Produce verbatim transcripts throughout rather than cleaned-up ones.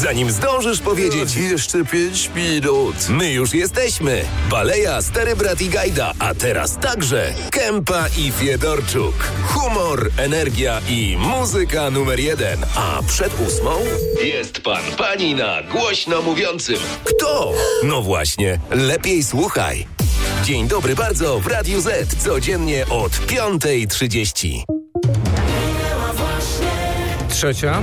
zanim zdążysz powiedzieć jeszcze pięć minut. my już jesteśmy. Baleja, Stary Brat i Gajda, a teraz także Kępa i Fiedorczuk. Humor, energia i muzyka numer jeden. A przed ósmą jest pan, pani na głośno mówiącym. Kto? No właśnie, lepiej słuchaj. Dzień dobry bardzo w Radiu Z, codziennie od piątej trzydzieści. Trzecia.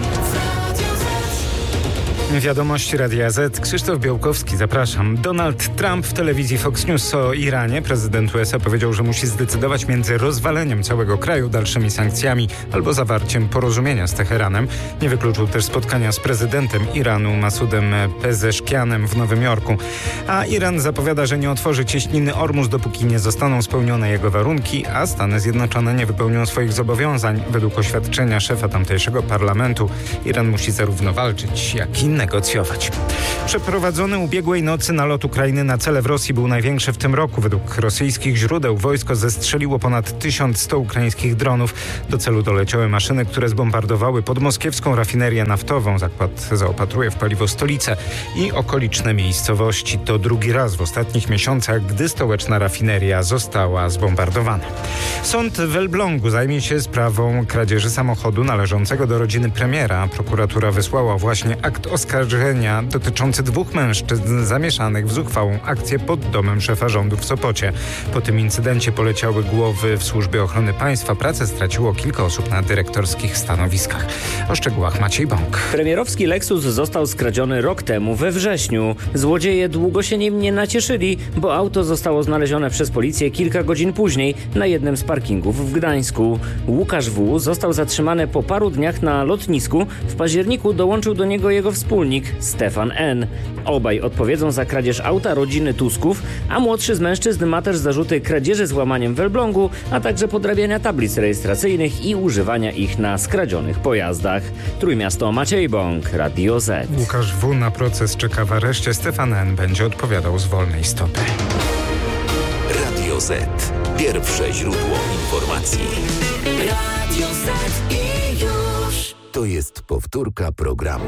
Wiadomości Radia Z. Krzysztof Białkowski, zapraszam. Donald Trump w telewizji Fox News o Iranie. Prezydent U S A powiedział, że musi zdecydować między rozwaleniem całego kraju, dalszymi sankcjami albo zawarciem porozumienia z Teheranem. Nie wykluczył też spotkania z prezydentem Iranu Masudem Pezeszkianem w Nowym Jorku. A Iran zapowiada, że nie otworzy cieśniny Ormus, dopóki nie zostaną spełnione jego warunki, a Stany Zjednoczone nie wypełnią swoich zobowiązań. Według oświadczenia szefa tamtejszego parlamentu Iran musi zarówno walczyć, jak i negocjować. Przeprowadzony ubiegłej nocy nalot Ukrainy na cele w Rosji był największy w tym roku. Według rosyjskich źródeł wojsko zestrzeliło ponad tysiąc sto ukraińskich dronów. Do celu doleciały maszyny, które zbombardowały podmoskiewską rafinerię naftową. Zakład zaopatruje w paliwo stolicę i okoliczne miejscowości. To drugi raz w ostatnich miesiącach, gdy stołeczna rafineria została zbombardowana. Sąd w Elblągu zajmie się sprawą kradzieży samochodu należącego do rodziny premiera. Prokuratura wysłała właśnie akt oskarżenia dotyczący dwóch mężczyzn zamieszanych w zuchwałą akcję pod domem szefa rządu w Sopocie. Po tym incydencie poleciały głowy w Służbie Ochrony Państwa. Pracę straciło kilka osób na dyrektorskich stanowiskach. O szczegółach Maciej Bąk. Premierowski Lexus został skradziony rok temu we wrześniu. Złodzieje długo się nim nie nacieszyli, bo auto zostało znalezione przez policję kilka godzin później na jednym z parkingów w Gdańsku. Łukasz W. został zatrzymany po paru dniach na lotnisku. W październiku dołączył do niego jego wspólnik Stefan N. Obaj odpowiedzą za kradzież auta rodziny Tusków, a młodszy z mężczyzn ma też zarzuty kradzieży z łamaniem w Elblągu, a także podrabiania tablic rejestracyjnych i używania ich na skradzionych pojazdach. Trójmiasto, Maciej Bąk, Radio Z. Łukasz W. na proces czeka w areszcie. Stefan N. będzie odpowiadał z wolnej stopy. Radio Z. Pierwsze źródło informacji. Radio Z i już. To jest powtórka programu.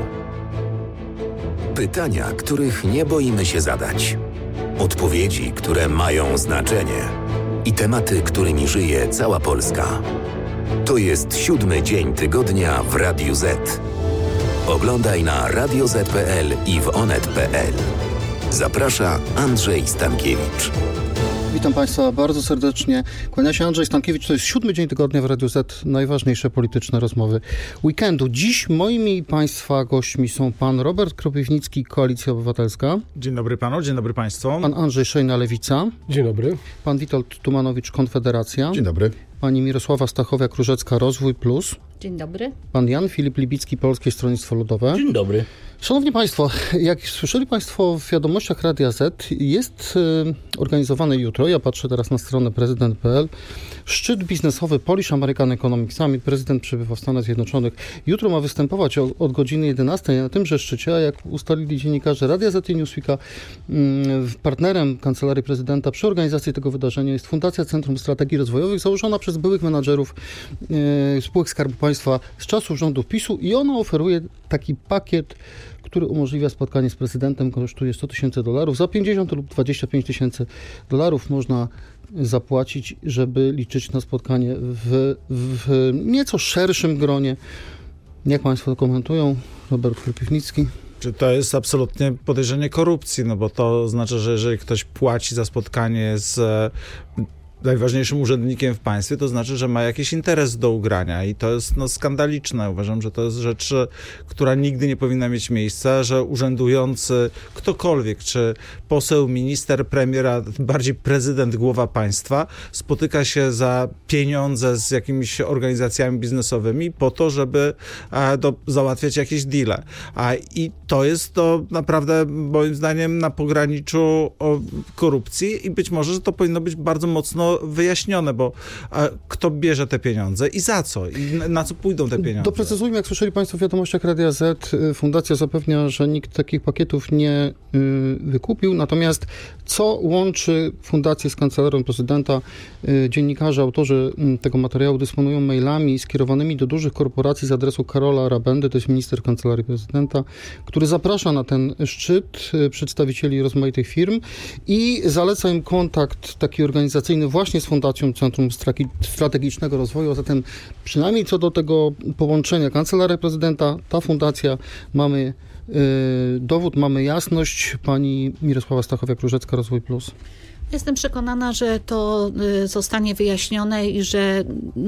Pytania, których nie boimy się zadać. Odpowiedzi, które mają znaczenie. I tematy, którymi żyje cała Polska. To jest siódmy dzień tygodnia w Radiu Z. Oglądaj na radio zet kropka pe el i w onet kropka pe el. Zaprasza Andrzej Stankiewicz. Witam Państwa bardzo serdecznie. Kłania się Andrzej Stankiewicz. To jest siódmy dzień tygodnia w Radiu Z. Najważniejsze polityczne rozmowy weekendu. Dziś moimi i Państwa gośćmi są pan Robert Kropiwnicki, Koalicja Obywatelska. Dzień dobry Panu, dzień dobry Państwu. Pan Andrzej Szejna, Lewica. Dzień dobry. Pan Witold Tumanowicz, Konfederacja. Dzień dobry. Pani Mirosława Stachowiak-Różecka, Rozwój Plus. Dzień dobry. Pan Jan Filip Libicki, Polskie Stronnictwo Ludowe. Dzień dobry. Szanowni Państwo, jak słyszeli Państwo w wiadomościach Radia Z, jest y, organizowany jutro, ja patrzę teraz na stronę prezydent kropka pe el, szczyt biznesowy Polish American Economic Summit. Prezydent przebywa w Stanach Zjednoczonych. Jutro ma występować o, od godziny jedenastej na tymże szczycie, a jak ustalili dziennikarze Radia Z i Newsweeka, y, partnerem Kancelarii Prezydenta przy organizacji tego wydarzenia jest Fundacja Centrum Strategii Rozwojowych, założona przez byłych menadżerów y, spółek Skarbu Państwa z czasów rządów PiSu i ona oferuje taki pakiet, który umożliwia spotkanie z prezydentem, kosztuje sto tysięcy dolarów. Za pięćdziesiąt lub dwadzieścia pięć tysięcy dolarów można zapłacić, żeby liczyć na spotkanie w, w nieco szerszym gronie. Jak Państwo to komentują? Robert Kropiwnicki. Czy to jest absolutnie podejrzenie korupcji, no bo to znaczy, że jeżeli ktoś płaci za spotkanie z najważniejszym urzędnikiem w państwie, to znaczy, że ma jakiś interes do ugrania i to jest no, skandaliczne. Uważam, że to jest rzecz, która nigdy nie powinna mieć miejsca, że urzędujący ktokolwiek, czy poseł, minister, premier, a bardziej prezydent, głowa państwa, spotyka się za pieniądze z jakimiś organizacjami biznesowymi po to, żeby a, do, załatwiać jakieś deale. A, I to jest to naprawdę, moim zdaniem, na pograniczu o, korupcji i być może, że to powinno być bardzo mocno zostało wyjaśnione, bo a, kto bierze te pieniądze i za co? I na, na co pójdą te pieniądze? Doprecyzujmy, jak słyszeli Państwo w wiadomościach Radia Z, fundacja zapewnia, że nikt takich pakietów nie y, wykupił, natomiast co łączy fundację z kancelarią prezydenta? Y, dziennikarze, autorzy y, tego materiału dysponują mailami skierowanymi do dużych korporacji z adresu Karola Rabendy, to jest minister kancelarii prezydenta, który zaprasza na ten szczyt y, przedstawicieli rozmaitych firm i zaleca im kontakt taki organizacyjny właśnie z Fundacją Centrum Strategicznego Rozwoju, a zatem przynajmniej co do tego połączenia Kancelaria Prezydenta, ta fundacja, mamy y, dowód, mamy jasność. Pani Mirosława Stachowiak-Różecka, Rozwój Plus. Jestem przekonana, że to zostanie wyjaśnione i że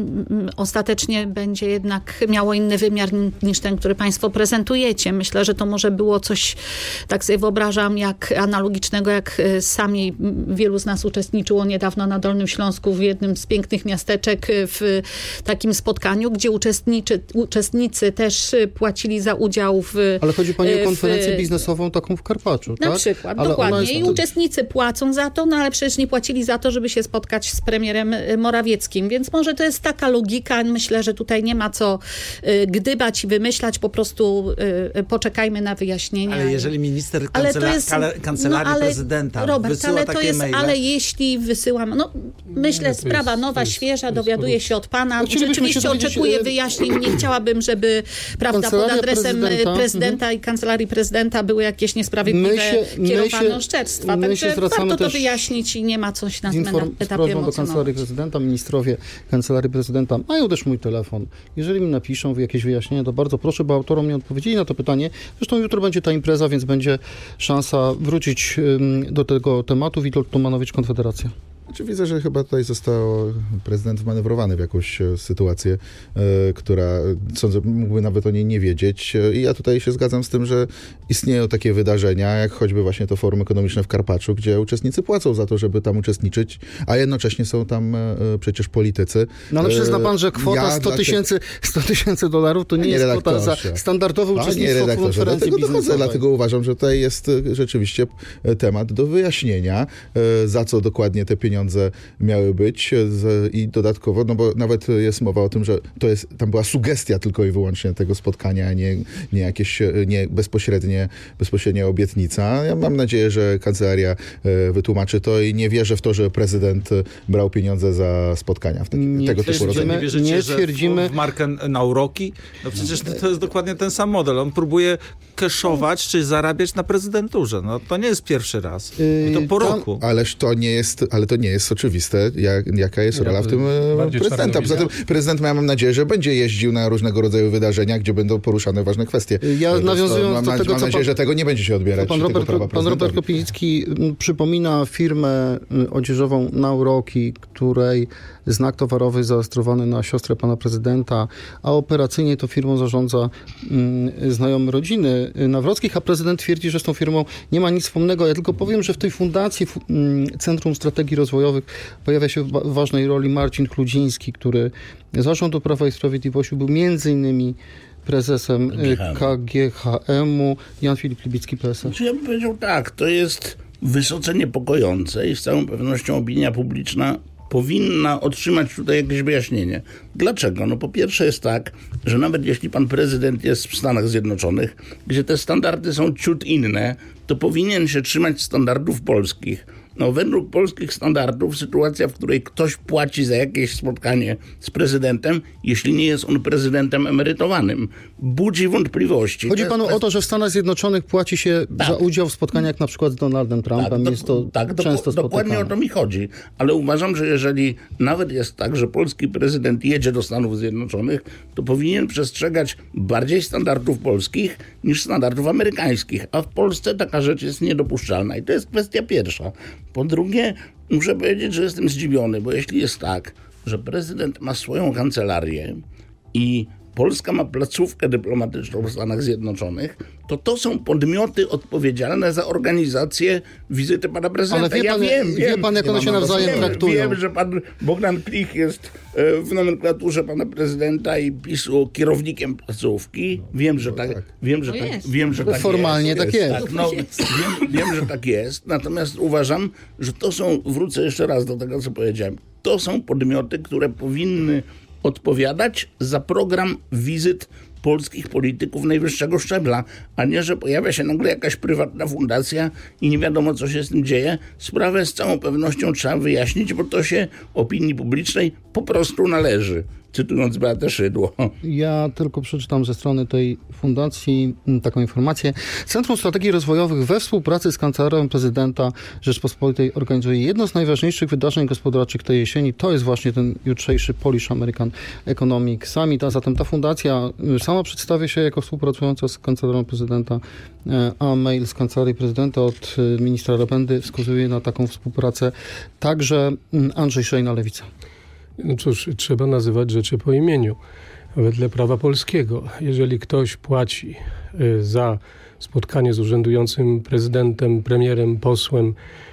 ostatecznie będzie jednak miało inny wymiar niż ten, który Państwo prezentujecie. Myślę, że to może było coś, tak sobie wyobrażam, jak analogicznego, jak sami wielu z nas uczestniczyło niedawno na Dolnym Śląsku w jednym z pięknych miasteczek w takim spotkaniu, gdzie uczestniczy, uczestnicy też płacili za udział w... Ale chodzi Pani o konferencję w, biznesową taką w Karpaczu, na tak? Na przykład, ale dokładnie. jest... I uczestnicy płacą za to, no ale przecież nie płacili za to, żeby się spotkać z premierem Morawieckim, więc może to jest taka logika. Myślę, że tutaj nie ma co y, gdybać i wymyślać, po prostu y, poczekajmy na wyjaśnienia. Ale jeżeli minister kancela- ale to jest, kancelarii no, ale, prezydenta Robert, wysyła ale to takie jest, maile... ale jeśli wysyłam, no myślę, nie, sprawa jest, nowa, jest, świeża, jest, dowiaduję jest, się od pana. Chcielibyśmy Rzeczywiście się dowiedzieć, oczekuję e, wyjaśnień. Nie chciałabym, żeby prawda, pod Kancelaria adresem prezydenta, prezydenta mhm. i kancelarii prezydenta były jakieś niesprawiedliwe My się- my kierowane się- oszczerstwa. my Także się zwracamy warto to też wyjaśnić i nie ma coś na, na Inform- z etapie prośbą do Kancelarii emocjonować. Prezydenta, ministrowie Kancelarii Prezydenta mają też mój telefon. Jeżeli mi napiszą jakieś wyjaśnienia, to bardzo proszę, bo autorom nie odpowiedzieli na to pytanie. Zresztą jutro będzie ta impreza, więc będzie szansa wrócić ym, do tego tematu. Witold Tumanowicz, Konfederacja. Znaczy, widzę, że chyba tutaj został prezydent wmanewrowany w jakąś e, sytuację, e, która, sądzę, mógłby nawet o niej nie wiedzieć. E, I ja tutaj się zgadzam z tym, że istnieją takie wydarzenia, jak choćby właśnie to Forum Ekonomiczne w Karpaczu, gdzie uczestnicy płacą za to, żeby tam uczestniczyć, a jednocześnie są tam e, przecież politycy. No ale przyzna pan, że kwota Ja sto tysięcy sto tysięcy dolarów to nie Panie jest kwota za redaktorze. standardowe uczestnictwo w konferencji dlatego dochodzę, biznesowej. dlatego uważam, że tutaj jest e, rzeczywiście e, temat do wyjaśnienia, e, za co dokładnie te pieniądze miały być z, i dodatkowo, no bo nawet jest mowa o tym, że to jest, tam była sugestia tylko i wyłącznie tego spotkania, a nie, nie jakieś nie bezpośrednie, bezpośrednia obietnica. Ja mam nadzieję, że kancelaria e, wytłumaczy to i nie wierzę w to, że prezydent brał pieniądze za spotkania w taki, Nie tego typu twierdzimy- rodzaju. Nie wierzycie, nie że twierdzimy- w, w markę na uroki? No przecież to, to jest dokładnie ten sam model. On próbuje cashować, czy zarabiać na prezydenturze. No to nie jest pierwszy raz. I to po Tam- roku. Ależ to nie jest, ale to nie jest oczywiste, jak, jaka jest rola w tym e, bardziej prezydenta. Poza tym prezydent, ja mam nadzieję, że będzie jeździł na różnego rodzaju wydarzenia, gdzie będą poruszane ważne kwestie. Ja To- to- nawiązując mam, do mam tego, co nadzieję, pan- że tego nie będzie się odbierać. Pan tego Robert, prawa pan Robert prezydentowi. Kopinicki m, przypomina firmę y, odzieżową Nauroki, której znak towarowy zarejestrowany na siostrę pana prezydenta, a operacyjnie to firmą zarządza y, znajomy rodziny Nawrockich, a prezydent twierdzi, że z tą firmą nie ma nic wspólnego. Ja tylko powiem, że w tej fundacji fu- y, Centrum Strategii Rozwojowych pojawia się w wa- ważnej roli Marcin Chludziński, który z zarządu Prawa i Sprawiedliwości był między innymi prezesem y, K G H M-u, Jan Filip Libicki, P S L. Znaczy, ja bym powiedział tak, to jest wysoce niepokojące i z całą pewnością opinia publiczna powinna otrzymać tutaj jakieś wyjaśnienie. Dlaczego? No po pierwsze jest tak, że nawet jeśli pan prezydent jest w Stanach Zjednoczonych, gdzie te standardy są ciut inne, to powinien się trzymać standardów polskich. No, według polskich standardów sytuacja, w której ktoś płaci za jakieś spotkanie z prezydentem, jeśli nie jest on prezydentem emerytowanym, budzi wątpliwości. Chodzi To panu jest o to, że w Stanach Zjednoczonych płaci się Tak. za udział w spotkaniach na przykład z Donaldem Trumpem. do- jest to tak, do- często dokładnie o spotykane. to mi chodzi. Ale uważam, że jeżeli nawet jest tak, że polski prezydent jedzie do Stanów Zjednoczonych, to powinien przestrzegać bardziej standardów polskich niż standardów amerykańskich. A w Polsce taka rzecz jest niedopuszczalna. I to jest kwestia pierwsza. Po drugie, muszę powiedzieć, że jestem zdziwiony, bo jeśli jest tak, że prezydent ma swoją kancelarię i Polska ma placówkę dyplomatyczną w Stanach Zjednoczonych, to to są podmioty odpowiedzialne za organizację wizyty pana prezydenta. Ale wie pan, ja wiem, wie wiem, pan jak one się nawzajem wiem, traktują. Wiem, że pan Bogdan Klich jest w nomenklaturze pana prezydenta i PiS-u kierownikiem placówki. Wiem, że tak, wiem, że tak, wiem, że tak Formalnie jest. tak jest. Tak, no, wiem, wiem, że tak jest. Natomiast uważam, że to są, wrócę jeszcze raz do tego, co powiedziałem, to są podmioty, które powinny odpowiadać za program wizyt polskich polityków najwyższego szczebla, a nie, że pojawia się nagle jakaś prywatna fundacja i nie wiadomo, co się z tym dzieje. Sprawę z całą pewnością trzeba wyjaśnić, bo to się opinii publicznej po prostu należy. Cytując Beatę Szydło. Ja tylko przeczytam ze strony tej fundacji taką informację. Centrum Strategii Rozwojowych we współpracy z Kancelarią Prezydenta Rzeczpospolitej organizuje jedno z najważniejszych wydarzeń gospodarczych tej jesieni. To jest właśnie ten jutrzejszy Polish American Economic Summit. A zatem ta fundacja sama przedstawia się jako współpracująca z Kancelarią Prezydenta, a mail z Kancelarii Prezydenta od ministra Rabendy wskazuje na taką współpracę. Także Andrzej Szejna, Lewica. No cóż, trzeba nazywać rzeczy po imieniu. Wedle prawa polskiego, jeżeli ktoś płaci za spotkanie z urzędującym prezydentem, premierem, posłem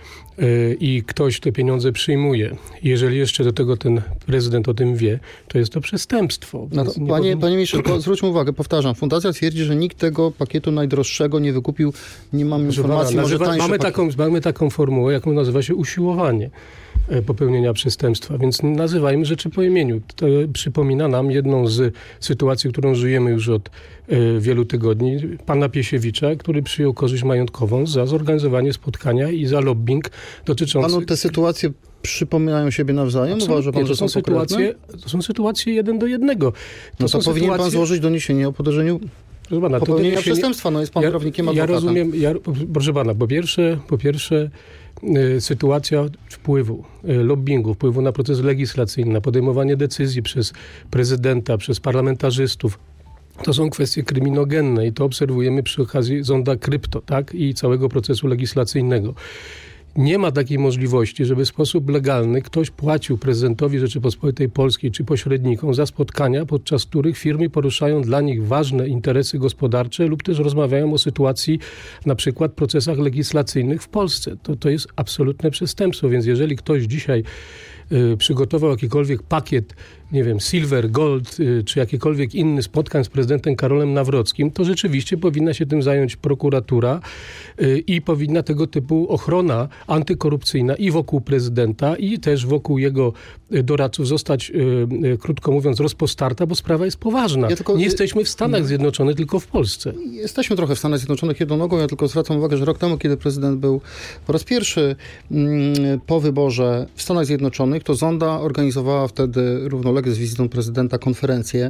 i ktoś te pieniądze przyjmuje, jeżeli jeszcze do tego ten prezydent o tym wie, to jest to przestępstwo. No to, panie, powinien... panie ministrze, zwróćmy uwagę, powtarzam, fundacja twierdzi, że nikt tego pakietu najdroższego nie wykupił, nie mam informacji, pana, może nazywa, mamy, pakiet... taką, mamy taką formułę, jaką nazywa się usiłowanie popełnienia przestępstwa, więc nazywajmy rzeczy po imieniu. To przypomina nam jedną z sytuacji, którą żyjemy już od y, wielu tygodni, pana Piesiewicza, który przyjął korzyść majątkową za zorganizowanie spotkania i za lobbying dotyczący... Panu te sytuacje przypominają siebie nawzajem? Uważa pan, to że są, są sytuacje, to są sytuacje jeden do jednego. To no to powinien sytuacje... pan złożyć doniesienie o podejrzeniu proszę pana, popełnienia to przestępstwa. No jest pan ja, prawnikiem, ja adwokatem. rozumiem, ja, proszę pana, po pierwsze, po pierwsze y, sytuacja wpływu, y, lobbingu, wpływu na proces legislacyjny, na podejmowanie decyzji przez prezydenta, przez parlamentarzystów. To są kwestie kryminogenne i to obserwujemy przy okazji zonda krypto, tak? I całego procesu legislacyjnego. Nie ma takiej możliwości, żeby w sposób legalny ktoś płacił prezydentowi Rzeczypospolitej Polskiej czy pośrednikom za spotkania, podczas których firmy poruszają dla nich ważne interesy gospodarcze lub też rozmawiają o sytuacji, na przykład procesach legislacyjnych w Polsce. To, to jest absolutne przestępstwo, więc jeżeli ktoś dzisiaj y, przygotował jakikolwiek pakiet, nie wiem, silver, gold, y, czy jakikolwiek inny spotkań z prezydentem Karolem Nawrockim, to rzeczywiście powinna się tym zająć prokuratura y, i powinna tego typu ochrona antykorupcyjna i wokół prezydenta, i też wokół jego doradców zostać, y, y, krótko mówiąc, rozpostarta, bo sprawa jest poważna. Ja tylko, Nie jesteśmy w Stanach Zjednoczonych, tylko w Polsce. Jesteśmy trochę w Stanach Zjednoczonych jedną nogą. Ja tylko zwracam uwagę, że rok temu, kiedy prezydent był po raz pierwszy mm, po wyborze w Stanach Zjednoczonych, to Zonda organizowała wtedy równolegle z wizytą prezydenta konferencję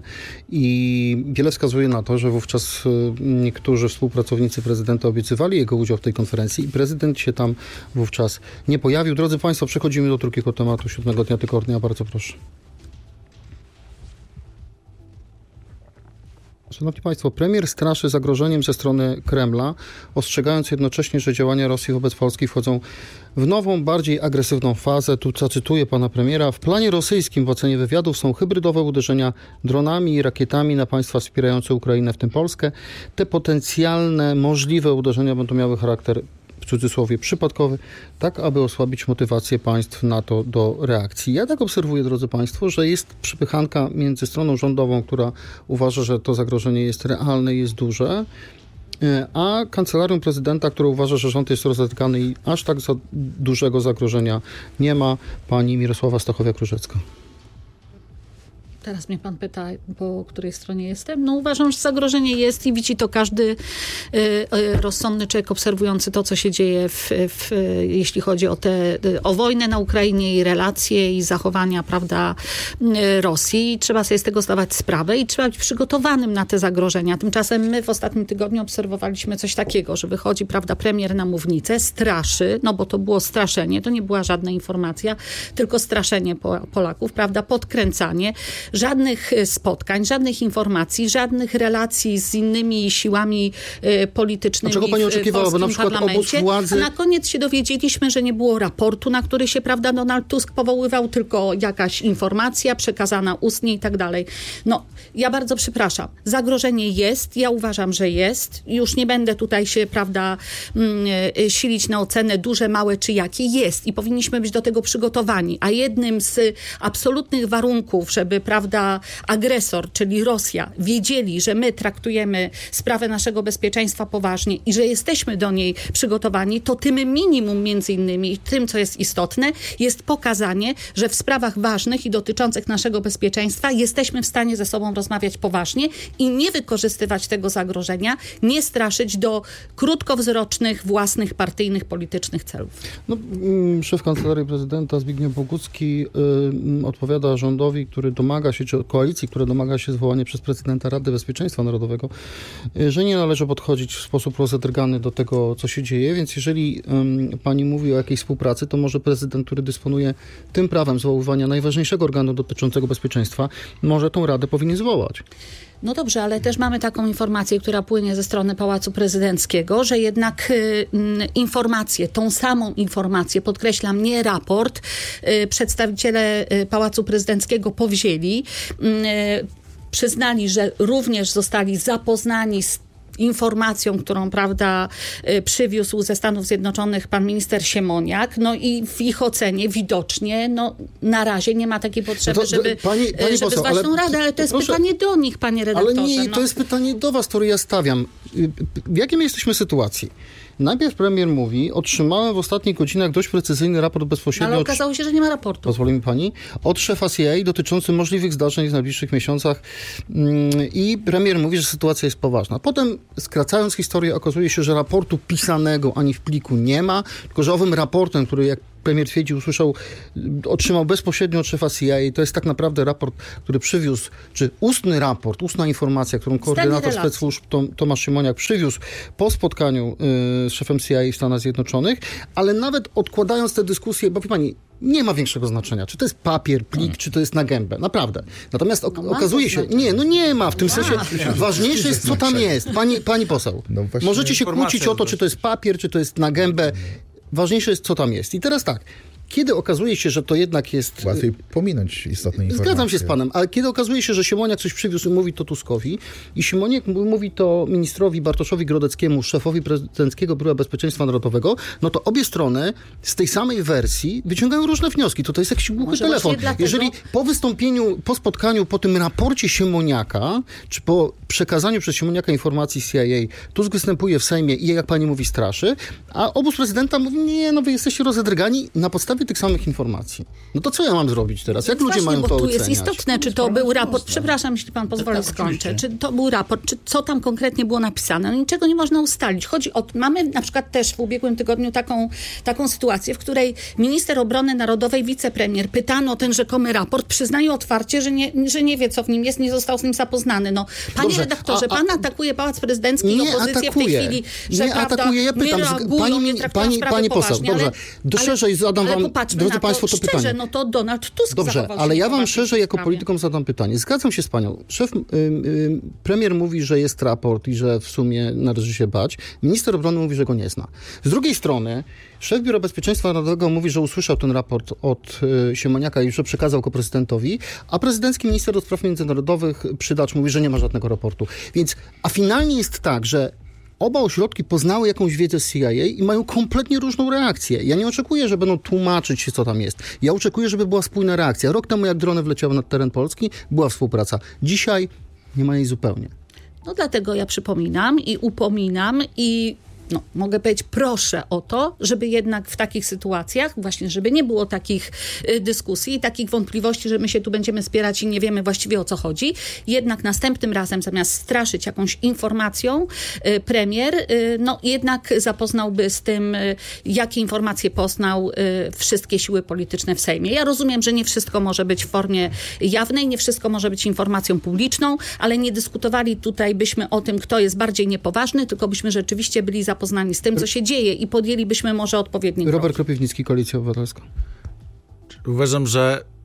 i wiele wskazuje na to, że wówczas niektórzy współpracownicy prezydenta obiecywali jego udział w tej konferencji i prezydent się tam wówczas nie pojawił. Drodzy Państwo, przechodzimy do drugiego tematu siódmego dnia tygodnia. Bardzo proszę. Szanowni Państwo, premier straszy zagrożeniem ze strony Kremla, ostrzegając jednocześnie, że działania Rosji wobec Polski wchodzą w nową, bardziej agresywną fazę. Tu zacytuję pana premiera. W planie rosyjskim w ocenie wywiadów są hybrydowe uderzenia dronami i rakietami na państwa wspierające Ukrainę, w tym Polskę. Te potencjalne, możliwe uderzenia będą miały charakter, w cudzysłowie, przypadkowy, tak aby osłabić motywację państw NATO do reakcji. Ja tak obserwuję, drodzy Państwo, że jest przypychanka między stroną rządową, która uważa, że to zagrożenie jest realne i jest duże, a kancelarią prezydenta, która uważa, że rząd jest rozzatykany i aż tak za dużego zagrożenia nie ma. Pani Mirosława Stachowiak-Różecka. Teraz mnie pan pyta, po której stronie jestem. No uważam, że zagrożenie jest i widzi to każdy y, y, rozsądny człowiek obserwujący to, co się dzieje, w, w, jeśli chodzi o, te, o wojnę na Ukrainie i relacje i zachowania, prawda, y, Rosji. I trzeba sobie z tego zdawać sprawę i trzeba być przygotowanym na te zagrożenia. Tymczasem my w ostatnim tygodniu obserwowaliśmy coś takiego, że wychodzi, prawda, premier na mównicę, straszy, no bo to było straszenie, to nie była żadna informacja, tylko straszenie Polaków, prawda, podkręcanie, żadnych spotkań, żadnych informacji, żadnych relacji z innymi siłami y, politycznymi. A czego pani oczekiwała? Bo na przykład obóz władzy... A na koniec się dowiedzieliśmy, że nie było raportu, na który się, prawda, Donald Tusk powoływał, tylko jakaś informacja przekazana ustnie i tak dalej. No, ja bardzo przepraszam. Zagrożenie jest, ja uważam, że jest. Już nie będę tutaj się, prawda, y, silić na ocenę duże, małe czy jakie. Jest i powinniśmy być do tego przygotowani. A jednym z absolutnych warunków, żeby, prawda, agresor, czyli Rosja, wiedzieli, że my traktujemy sprawę naszego bezpieczeństwa poważnie i że jesteśmy do niej przygotowani, to tym minimum między innymi, tym, co jest istotne, jest pokazanie, że w sprawach ważnych i dotyczących naszego bezpieczeństwa jesteśmy w stanie ze sobą rozmawiać poważnie i nie wykorzystywać tego zagrożenia, nie straszyć do krótkowzrocznych, własnych, partyjnych, politycznych celów. No, szef Kancelarii Prezydenta Zbigniew Bogucki y, odpowiada rządowi, który domaga się, czy koalicji, która domaga się zwołania przez prezydenta Rady Bezpieczeństwa Narodowego, y, że nie należy podchodzić w sposób rozedrgany do tego, co się dzieje, więc jeżeli y, pani mówi o jakiejś współpracy, to może prezydent, który dysponuje tym prawem zwoływania najważniejszego organu dotyczącego bezpieczeństwa, może tą Radę powinien zwołać. No dobrze, ale też mamy taką informację, która płynie ze strony Pałacu Prezydenckiego, że jednak y, informację, tą samą informację, podkreślam, nie raport, y, przedstawiciele y, Pałacu Prezydenckiego powzięli, y, przyznali, że również zostali zapoznani z informacją, którą, prawda, przywiózł ze Stanów Zjednoczonych pan minister Siemoniak, no i w ich ocenie widocznie, no na razie nie ma takiej potrzeby, no to, żeby, pani, pani żeby poseł, zwać tą radę, ale to jest proszę, pytanie do nich, panie redaktorze. Ale nie, no. to jest pytanie do was, które ja stawiam. W jakiej my jesteśmy sytuacji? Najpierw premier mówi, otrzymałem w ostatnich godzinach dość precyzyjny raport bezpośrednio... Ale okazało się, że nie ma raportu. Pozwoli mi pani. Od szefa C I A dotyczący możliwych zdarzeń w najbliższych miesiącach i premier mówi, że sytuacja jest poważna. Potem, skracając historię, okazuje się, że raportu pisanego ani w pliku nie ma, tylko że owym raportem, który jak premier twierdzi, usłyszał, otrzymał bezpośrednio od szefa C I A. To jest tak naprawdę raport, który przywiózł, czy ustny raport, ustna informacja, którą koordynator specsłużb Tomasz Siemoniak przywiózł po spotkaniu y, z szefem C I A w Stanach Zjednoczonych, ale nawet odkładając tę dyskusję, bo wie pani, nie ma większego znaczenia, czy to jest papier, plik, hmm. czy to jest na gębę. Naprawdę. Natomiast ok- no okazuje się, znaczenie. nie, no nie ma, w tym ma. sensie ja. ważniejsze jest, co tam jest. Pani, pani poseł, no możecie się kłócić o to, czy to jest papier, czy to jest na gębę. Ważniejsze jest, co tam jest. I teraz tak, kiedy okazuje się, że to jednak jest... Łatwiej pominąć istotne informacje. Zgadzam się z panem, ale kiedy okazuje się, że Siemoniak coś przywiózł i mówi to Tuskowi i Siemoniak mówi to ministrowi Bartoszowi Grodeckiemu, szefowi prezydenckiego Biura Bezpieczeństwa Narodowego, no to obie strony z tej samej wersji wyciągają różne wnioski. To, to jest jakiś głuchy Może telefon. Dlatego... Jeżeli po wystąpieniu, po spotkaniu, po tym raporcie Siemoniaka, czy po przekazaniu przez Siemoniaka informacji C I A, Tusk występuje w Sejmie i jak pani mówi, straszy, a obóz prezydenta mówi, nie, no wy jesteście rozedrgani na podstawie tych samych informacji. No to co ja mam zrobić teraz? Jak ludzie Właśnie, mają bo to tu oceniać? jest istotne, czy to był raport, przepraszam, jeśli pan pozwoli, tak, skończę, czy to był raport, czy co tam konkretnie było napisane. No niczego nie można ustalić. Chodzi o, mamy na przykład też w ubiegłym tygodniu taką, taką sytuację, w której minister obrony narodowej, wicepremier, pytano o ten rzekomy raport, przyznaje otwarcie, że nie, że nie wie, co w nim jest, nie został z nim zapoznany. No, panie Dobrze, redaktorze, a, a, pan atakuje Pałac Prezydencki i opozycję atakuje, w tej chwili, że nie prawda, atakuje, ja pytam, nie reagują, pani, nie traktują pani, sprawy pani poseł, poważnie, dobrze, ale, do szerzej zadam ale wam, drodzy państwo, to szczerze, pytanie. no to Donald Tusk Dobrze, ale ja wam szerzej jako politykom zadam pytanie. Zgadzam się z panią. Szef, y, y, premier mówi, że jest raport i że w sumie należy się bać. Minister obrony mówi, że go nie zna. Z drugiej strony szef Biura Bezpieczeństwa Narodowego mówi, że usłyszał ten raport od y, Siemoniaka i że przekazał go prezydentowi, a prezydencki minister do spraw międzynarodowych Przydacz mówi, że nie ma żadnego raportu. Więc, a finalnie jest tak, że oba ośrodki poznały jakąś wiedzę z C I A i mają kompletnie różną reakcję. Ja nie oczekuję, że będą tłumaczyć się, co tam jest. Ja oczekuję, żeby była spójna reakcja. Rok temu, jak drony wleciały nad teren Polski, była współpraca. Dzisiaj nie ma jej zupełnie. No dlatego ja przypominam i upominam i no, mogę powiedzieć, proszę o to, żeby jednak w takich sytuacjach, właśnie żeby nie było takich y, dyskusji i takich wątpliwości, że my się tu będziemy spierać i nie wiemy właściwie o co chodzi. Jednak następnym razem, zamiast straszyć jakąś informacją, y, premier, y, no jednak zapoznałby z tym, y, jakie informacje poznał y, wszystkie siły polityczne w Sejmie. Ja rozumiem, że nie wszystko może być w formie jawnej, nie wszystko może być informacją publiczną, ale nie dyskutowali tutaj byśmy o tym, kto jest bardziej niepoważny, tylko byśmy rzeczywiście byli zapoznani z tym, co się dzieje i podjęlibyśmy może odpowiedni krok. Robert Kropiwnicki, Koalicja Obywatelska. Uważam, że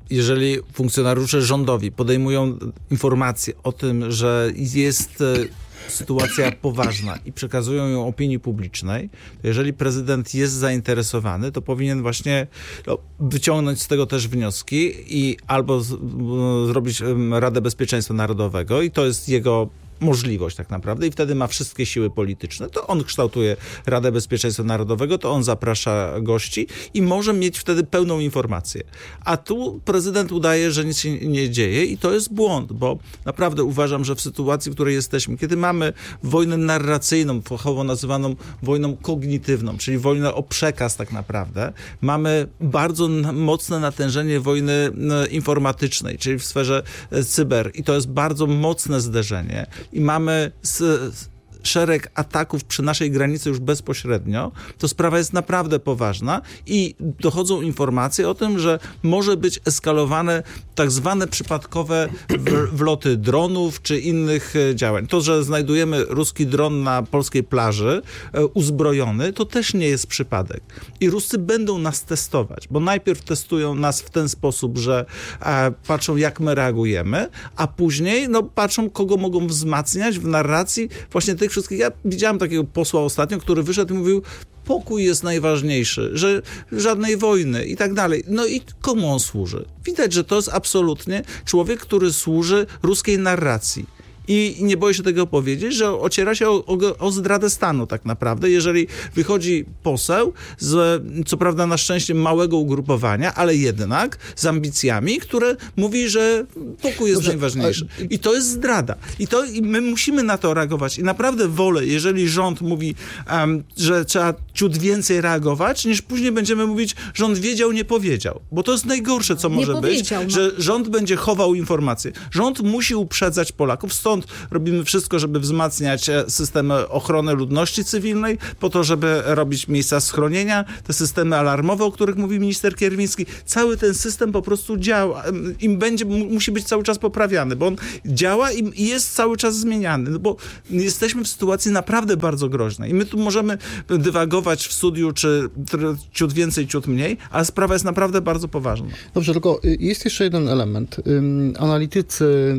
jeżeli funkcjonariusze rządowi podejmują informacje o tym, że jest sytuacja poważna i przekazują ją opinii publicznej, to jeżeli prezydent jest zainteresowany, to powinien właśnie no, wyciągnąć z tego też wnioski i albo z, zrobić Radę Bezpieczeństwa Narodowego i to jest jego możliwość tak naprawdę i wtedy ma wszystkie siły polityczne. To on kształtuje Radę Bezpieczeństwa Narodowego, to on zaprasza gości i może mieć wtedy pełną informację. A tu prezydent udaje, że nic się nie dzieje i to jest błąd, bo naprawdę uważam, że w sytuacji, w której jesteśmy, kiedy mamy wojnę narracyjną, fachowo nazywaną wojną kognitywną, czyli wojnę o przekaz tak naprawdę, mamy bardzo mocne natężenie wojny informatycznej, czyli w sferze cyber i to jest bardzo mocne zderzenie. I mamy z, szereg ataków przy naszej granicy już bezpośrednio, to sprawa jest naprawdę poważna i dochodzą informacje o tym, że może być eskalowane tak zwane przypadkowe wloty dronów czy innych działań. To, że znajdujemy ruski dron na polskiej plaży uzbrojony, to też nie jest przypadek. I Ruscy będą nas testować, bo najpierw testują nas w ten sposób, że e, patrzą, jak my reagujemy, a później no, patrzą, kogo mogą wzmacniać w narracji właśnie tych wszystkich. Ja widziałem takiego posła ostatnio, który wyszedł i mówił, pokój jest najważniejszy, że żadnej wojny i tak dalej. No i komu on służy? Widać, że to jest absolutnie człowiek, który służy ruskiej narracji. I nie boję się tego powiedzieć, że ociera się o, o, o zdradę stanu tak naprawdę, jeżeli wychodzi poseł z, co prawda na szczęście małego ugrupowania, ale jednak z ambicjami, które mówi, że pokój jest Dobrze, najważniejszy. A... I to jest zdrada. I, to, I my musimy na to reagować. I naprawdę wolę, jeżeli rząd mówi, um, że trzeba ciut więcej reagować, niż później będziemy mówić, rząd wiedział, nie powiedział. Bo to jest najgorsze, co może nie być, no. że rząd będzie chował informacje. Rząd musi uprzedzać Polaków, stąd robimy wszystko, żeby wzmacniać systemy ochrony ludności cywilnej, po to, żeby robić miejsca schronienia, te systemy alarmowe, o których mówi minister Kierwiński. Cały ten system po prostu działa. Im będzie, musi być cały czas poprawiany, bo on działa i jest cały czas zmieniany, no bo jesteśmy w sytuacji naprawdę bardzo groźnej. I my tu możemy dywagować w studiu, czy ciut więcej, ciut mniej, ale sprawa jest naprawdę bardzo poważna. Dobrze, tylko jest jeszcze jeden element. Analitycy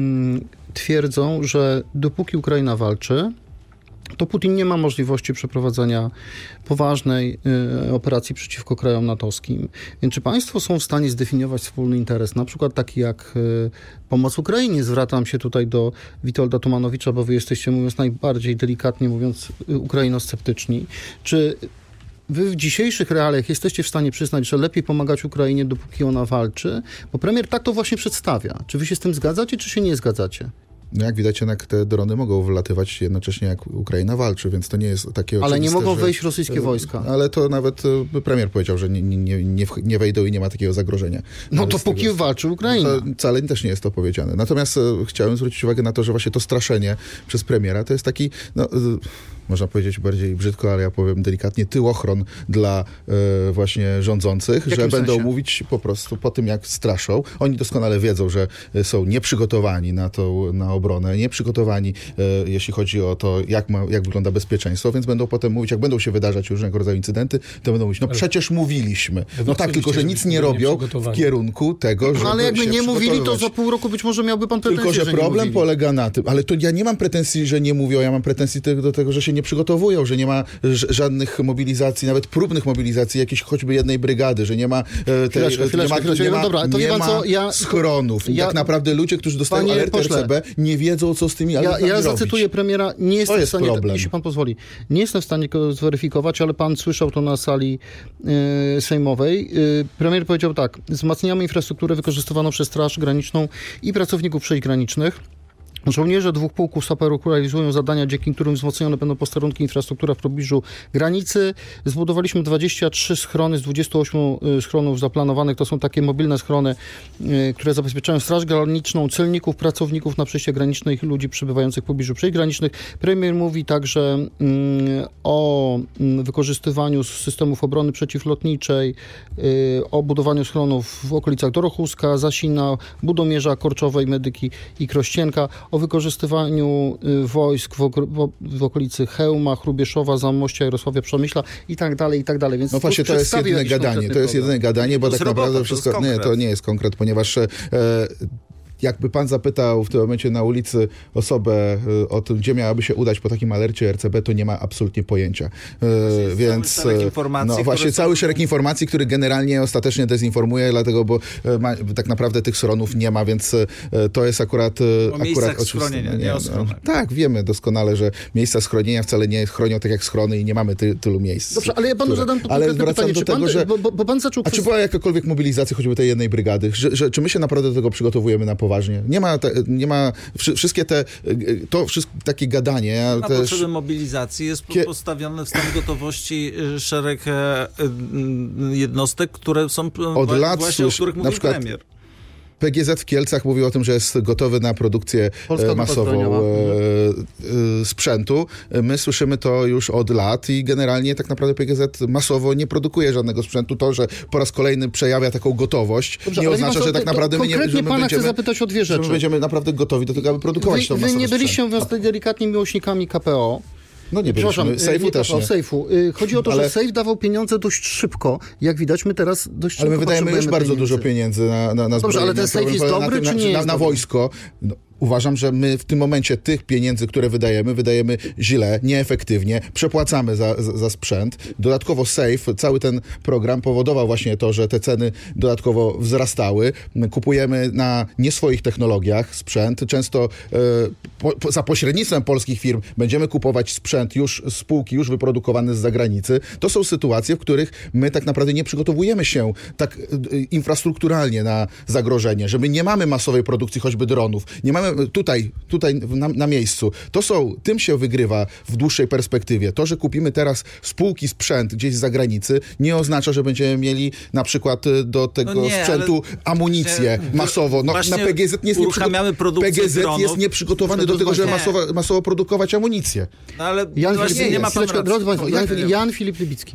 twierdzą, że dopóki Ukraina walczy, to Putin nie ma możliwości przeprowadzenia poważnej y, operacji przeciwko krajom natowskim. Więc czy państwo są w stanie zdefiniować wspólny interes, na przykład taki jak y, pomoc Ukrainie? Zwracam się tutaj do Witolda Tumanowicza, bo wy jesteście, mówiąc najbardziej delikatnie mówiąc, y, ukrainosceptyczni. Czy wy w dzisiejszych realiach jesteście w stanie przyznać, że lepiej pomagać Ukrainie, dopóki ona walczy? Bo premier tak to właśnie przedstawia. Czy wy się z tym zgadzacie, czy się nie zgadzacie? No jak widać, jednak te drony mogą wlatywać jednocześnie jak Ukraina walczy, więc to nie jest takie oczywiste. Ale nie mogą że, wejść rosyjskie wojska. Ale to nawet premier powiedział, że nie, nie, nie, nie wejdą i nie ma takiego zagrożenia. No ale to póki tego, walczy Ukraina. To wcale też nie jest to powiedziane. Natomiast chciałem zwrócić uwagę na to, że właśnie to straszenie przez premiera to jest taki, no, można powiedzieć bardziej brzydko, ale ja powiem delikatnie, tyłochron dla e, właśnie rządzących, że sensie? Będą mówić po prostu po tym, jak straszą. Oni doskonale wiedzą, że są nieprzygotowani na tą, na obronę, nieprzygotowani, e, jeśli chodzi o to, jak, ma, jak wygląda bezpieczeństwo, więc będą potem mówić, jak będą się wydarzać różnego rodzaju incydenty, to będą mówić, no ale przecież mówiliśmy. No tak, tylko że nic nie robią w kierunku tego, żeby no, ale jakby się nie mówili, to za pół roku być może miałby pan pretensje, tylko, że, że problem polega na tym, ale to ja nie mam pretensji, że nie mówią, ja mam pretensji do tego, że się nie przygotowują, że nie ma ż- żadnych mobilizacji, nawet próbnych mobilizacji, jakiejś choćby jednej brygady, że nie ma e, te, chwileczkę, chwileczkę, nie ma, nie ma, dobra, to nie pan ma co, ja, schronów. Ja, tak naprawdę ludzie, którzy dostają alert R C B, nie wiedzą, co z tymi alertami Ja, ja zacytuję robić. premiera, nie jestem jest w stanie, problem. jeśli pan pozwoli, nie jestem w stanie go zweryfikować, ale pan słyszał to na sali y, sejmowej. Y, premier powiedział tak, wzmacniamy infrastrukturę wykorzystywaną przez Straż Graniczną i pracowników przejść granicznych. Żołnierze dwóch pułków saperów realizują zadania, dzięki którym wzmocnione będą posterunki infrastruktura w pobliżu granicy. Zbudowaliśmy dwadzieścia trzy schrony z dwudziestu ośmiu schronów zaplanowanych. To są takie mobilne schrony, które zabezpieczają Straż Graniczną, celników, pracowników na przejściach granicznych i ludzi przebywających w pobliżu przejść granicznych. Premier mówi także o wykorzystywaniu systemów obrony przeciwlotniczej, o budowaniu schronów w okolicach Dorochuska, Zasina, Budomierza, Korczowej, Medyki i Krościenka. o wykorzystywaniu y, wojsk w, w, w okolicy Chełma, Hrubieszowa, Zamościa, Jarosławia, Przemyśla i tak dalej, i tak dalej. Więc no właśnie, to jest jedyne gadanie. To jest jedyne gadanie, bo to tak robota, naprawdę to wszystko... Nie, to nie jest konkret, ponieważ... E, Jakby pan zapytał w tym momencie na ulicy osobę y, o tym, gdzie miałaby się udać po takim alercie R C B, to nie ma absolutnie pojęcia. Y, więc cały szereg informacji, no właśnie są... cały szereg informacji, który generalnie ostatecznie dezinformuje, dlatego, bo y, ma, tak naprawdę tych schronów nie ma, więc y, to jest akurat... Y, o miejscach akurat schronienia, nie, nie o schronach. No, tak, wiemy doskonale, że miejsca schronienia wcale nie chronią tak jak schrony i nie mamy ty, tylu miejsc. Dobrze, ale ja panu które... zadam to ale konkretne pytanie, do czy tego, pan, że... bo, bo, bo pan zaczął... A czy była jakakolwiek mobilizacja choćby tej jednej brygady? Że, że, czy my się naprawdę do tego przygotowujemy na poważnie? Nie ma... Te, nie ma wszystkie te, to wszystko takie gadanie. Na też... potrzeby mobilizacji jest Kie... postawiony w stan gotowości szereg jednostek, które są od lat właśnie, słysz, o których mówił przykład, premier. P G Z w Kielcach mówił o tym, że jest gotowy na produkcję Polska masową e, e, sprzętu. My słyszymy to już od lat i generalnie tak naprawdę P G Z masowo nie produkuje żadnego sprzętu. To, że po raz kolejny przejawia taką gotowość, Dobrze, nie oznacza, że tak naprawdę my nie konkretnie my pana będziemy, chcę zapytać o dwie rzeczy. Że my będziemy naprawdę gotowi do tego, aby produkować wy, tą masową Wy nie byliście, sprzęt. mówiąc delikatnie, miłośnikami K P O. No nie byliśmy. Sejfu też nie. Sejfu. Chodzi o to, ale... że Sejf dawał pieniądze dość szybko. Jak widać, my teraz dość ale szybko my wydajemy już bardzo pieniędzy. dużo pieniędzy na, na, na Dobrze, ale ten Sejf jest dobry, na, czy nie na, jest na, na wojsko. No, uważam, że my w tym momencie tych pieniędzy, które wydajemy, wydajemy źle, nieefektywnie, przepłacamy za, za, za sprzęt. Dodatkowo Sejf, cały ten program powodował właśnie to, że te ceny dodatkowo wzrastały. My kupujemy na nie swoich technologiach sprzęt. Często e, po, po, za pośrednictwem polskich firm będziemy kupować sprzęt już z spółki, już wyprodukowany z zagranicy. To są sytuacje, w których my tak naprawdę nie przygotowujemy się tak e, infrastrukturalnie na zagrożenie, że my nie mamy masowej produkcji choćby dronów. Nie mamy tutaj, tutaj na, na miejscu. To są, tym się wygrywa w dłuższej perspektywie. To, że kupimy teraz spółki sprzęt gdzieś z zagranicy, nie oznacza, że będziemy mieli na przykład do tego no nie, sprzętu amunicję masowo. No, na P G Z nie jest uruchamiamy produkcję P G Z dronów. jest nieprzygotowany do tego, żeby masowo, masowo produkować amunicję. No ale Jan, właśnie nie, nie ma pan racji. Jan, Jan Filip Libicki.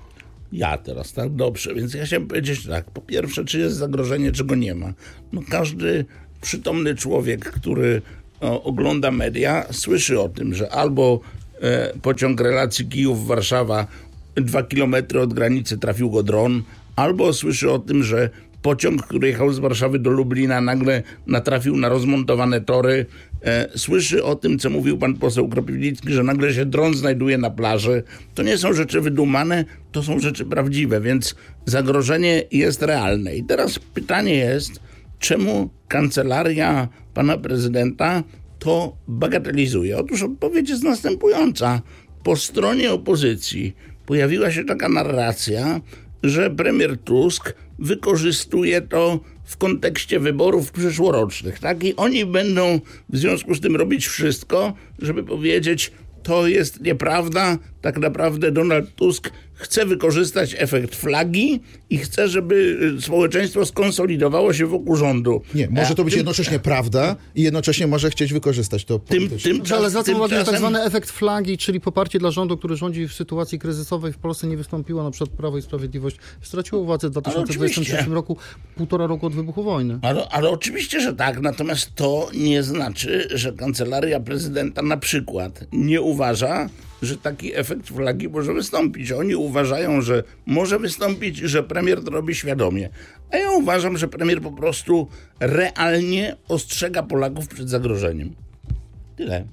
Ja teraz, tak? Dobrze, więc ja chciałem powiedzieć tak. Po pierwsze, czy jest zagrożenie, czy go nie ma. No każdy przytomny człowiek, który o, ogląda media, słyszy o tym, że albo e, pociąg relacji Kijów-Warszawa dwa kilometry od granicy trafił go dron, albo słyszy o tym, że pociąg, który jechał z Warszawy do Lublina, nagle natrafił na rozmontowane tory. E, słyszy o tym, co mówił pan poseł Kropiwnicki, że nagle się dron znajduje na plaży. To nie są rzeczy wydumane, to są rzeczy prawdziwe, więc zagrożenie jest realne. I teraz pytanie jest, czemu kancelaria pana prezydenta to bagatelizuje? Otóż odpowiedź jest następująca. Po stronie opozycji pojawiła się taka narracja, że premier Tusk wykorzystuje to w kontekście wyborów przyszłorocznych, tak? I oni będą w związku z tym robić wszystko, żeby powiedzieć, to jest nieprawda, tak naprawdę Donald Tusk chce wykorzystać efekt flagi i chce, żeby społeczeństwo skonsolidowało się wokół rządu. Nie, może to być tym, jednocześnie prawda i jednocześnie może chcieć wykorzystać to tym, politycznie. tym czas, Ale zwracam uwagę, że tak czasem... zwany efekt flagi, czyli poparcie dla rządu, który rządzi w sytuacji kryzysowej w Polsce nie wystąpiło, na przykład Prawo i Sprawiedliwość straciło władzę w dwa tysiące dwudziestym trzecim roku, półtora roku od wybuchu wojny. Ale, ale oczywiście, że tak, natomiast to nie znaczy, że kancelaria prezydenta na przykład nie uważa, że taki efekt flagi może wystąpić. Oni uważają, że może wystąpić, że premier to robi świadomie. A ja uważam, że premier po prostu realnie ostrzega Polaków przed zagrożeniem. Tyle.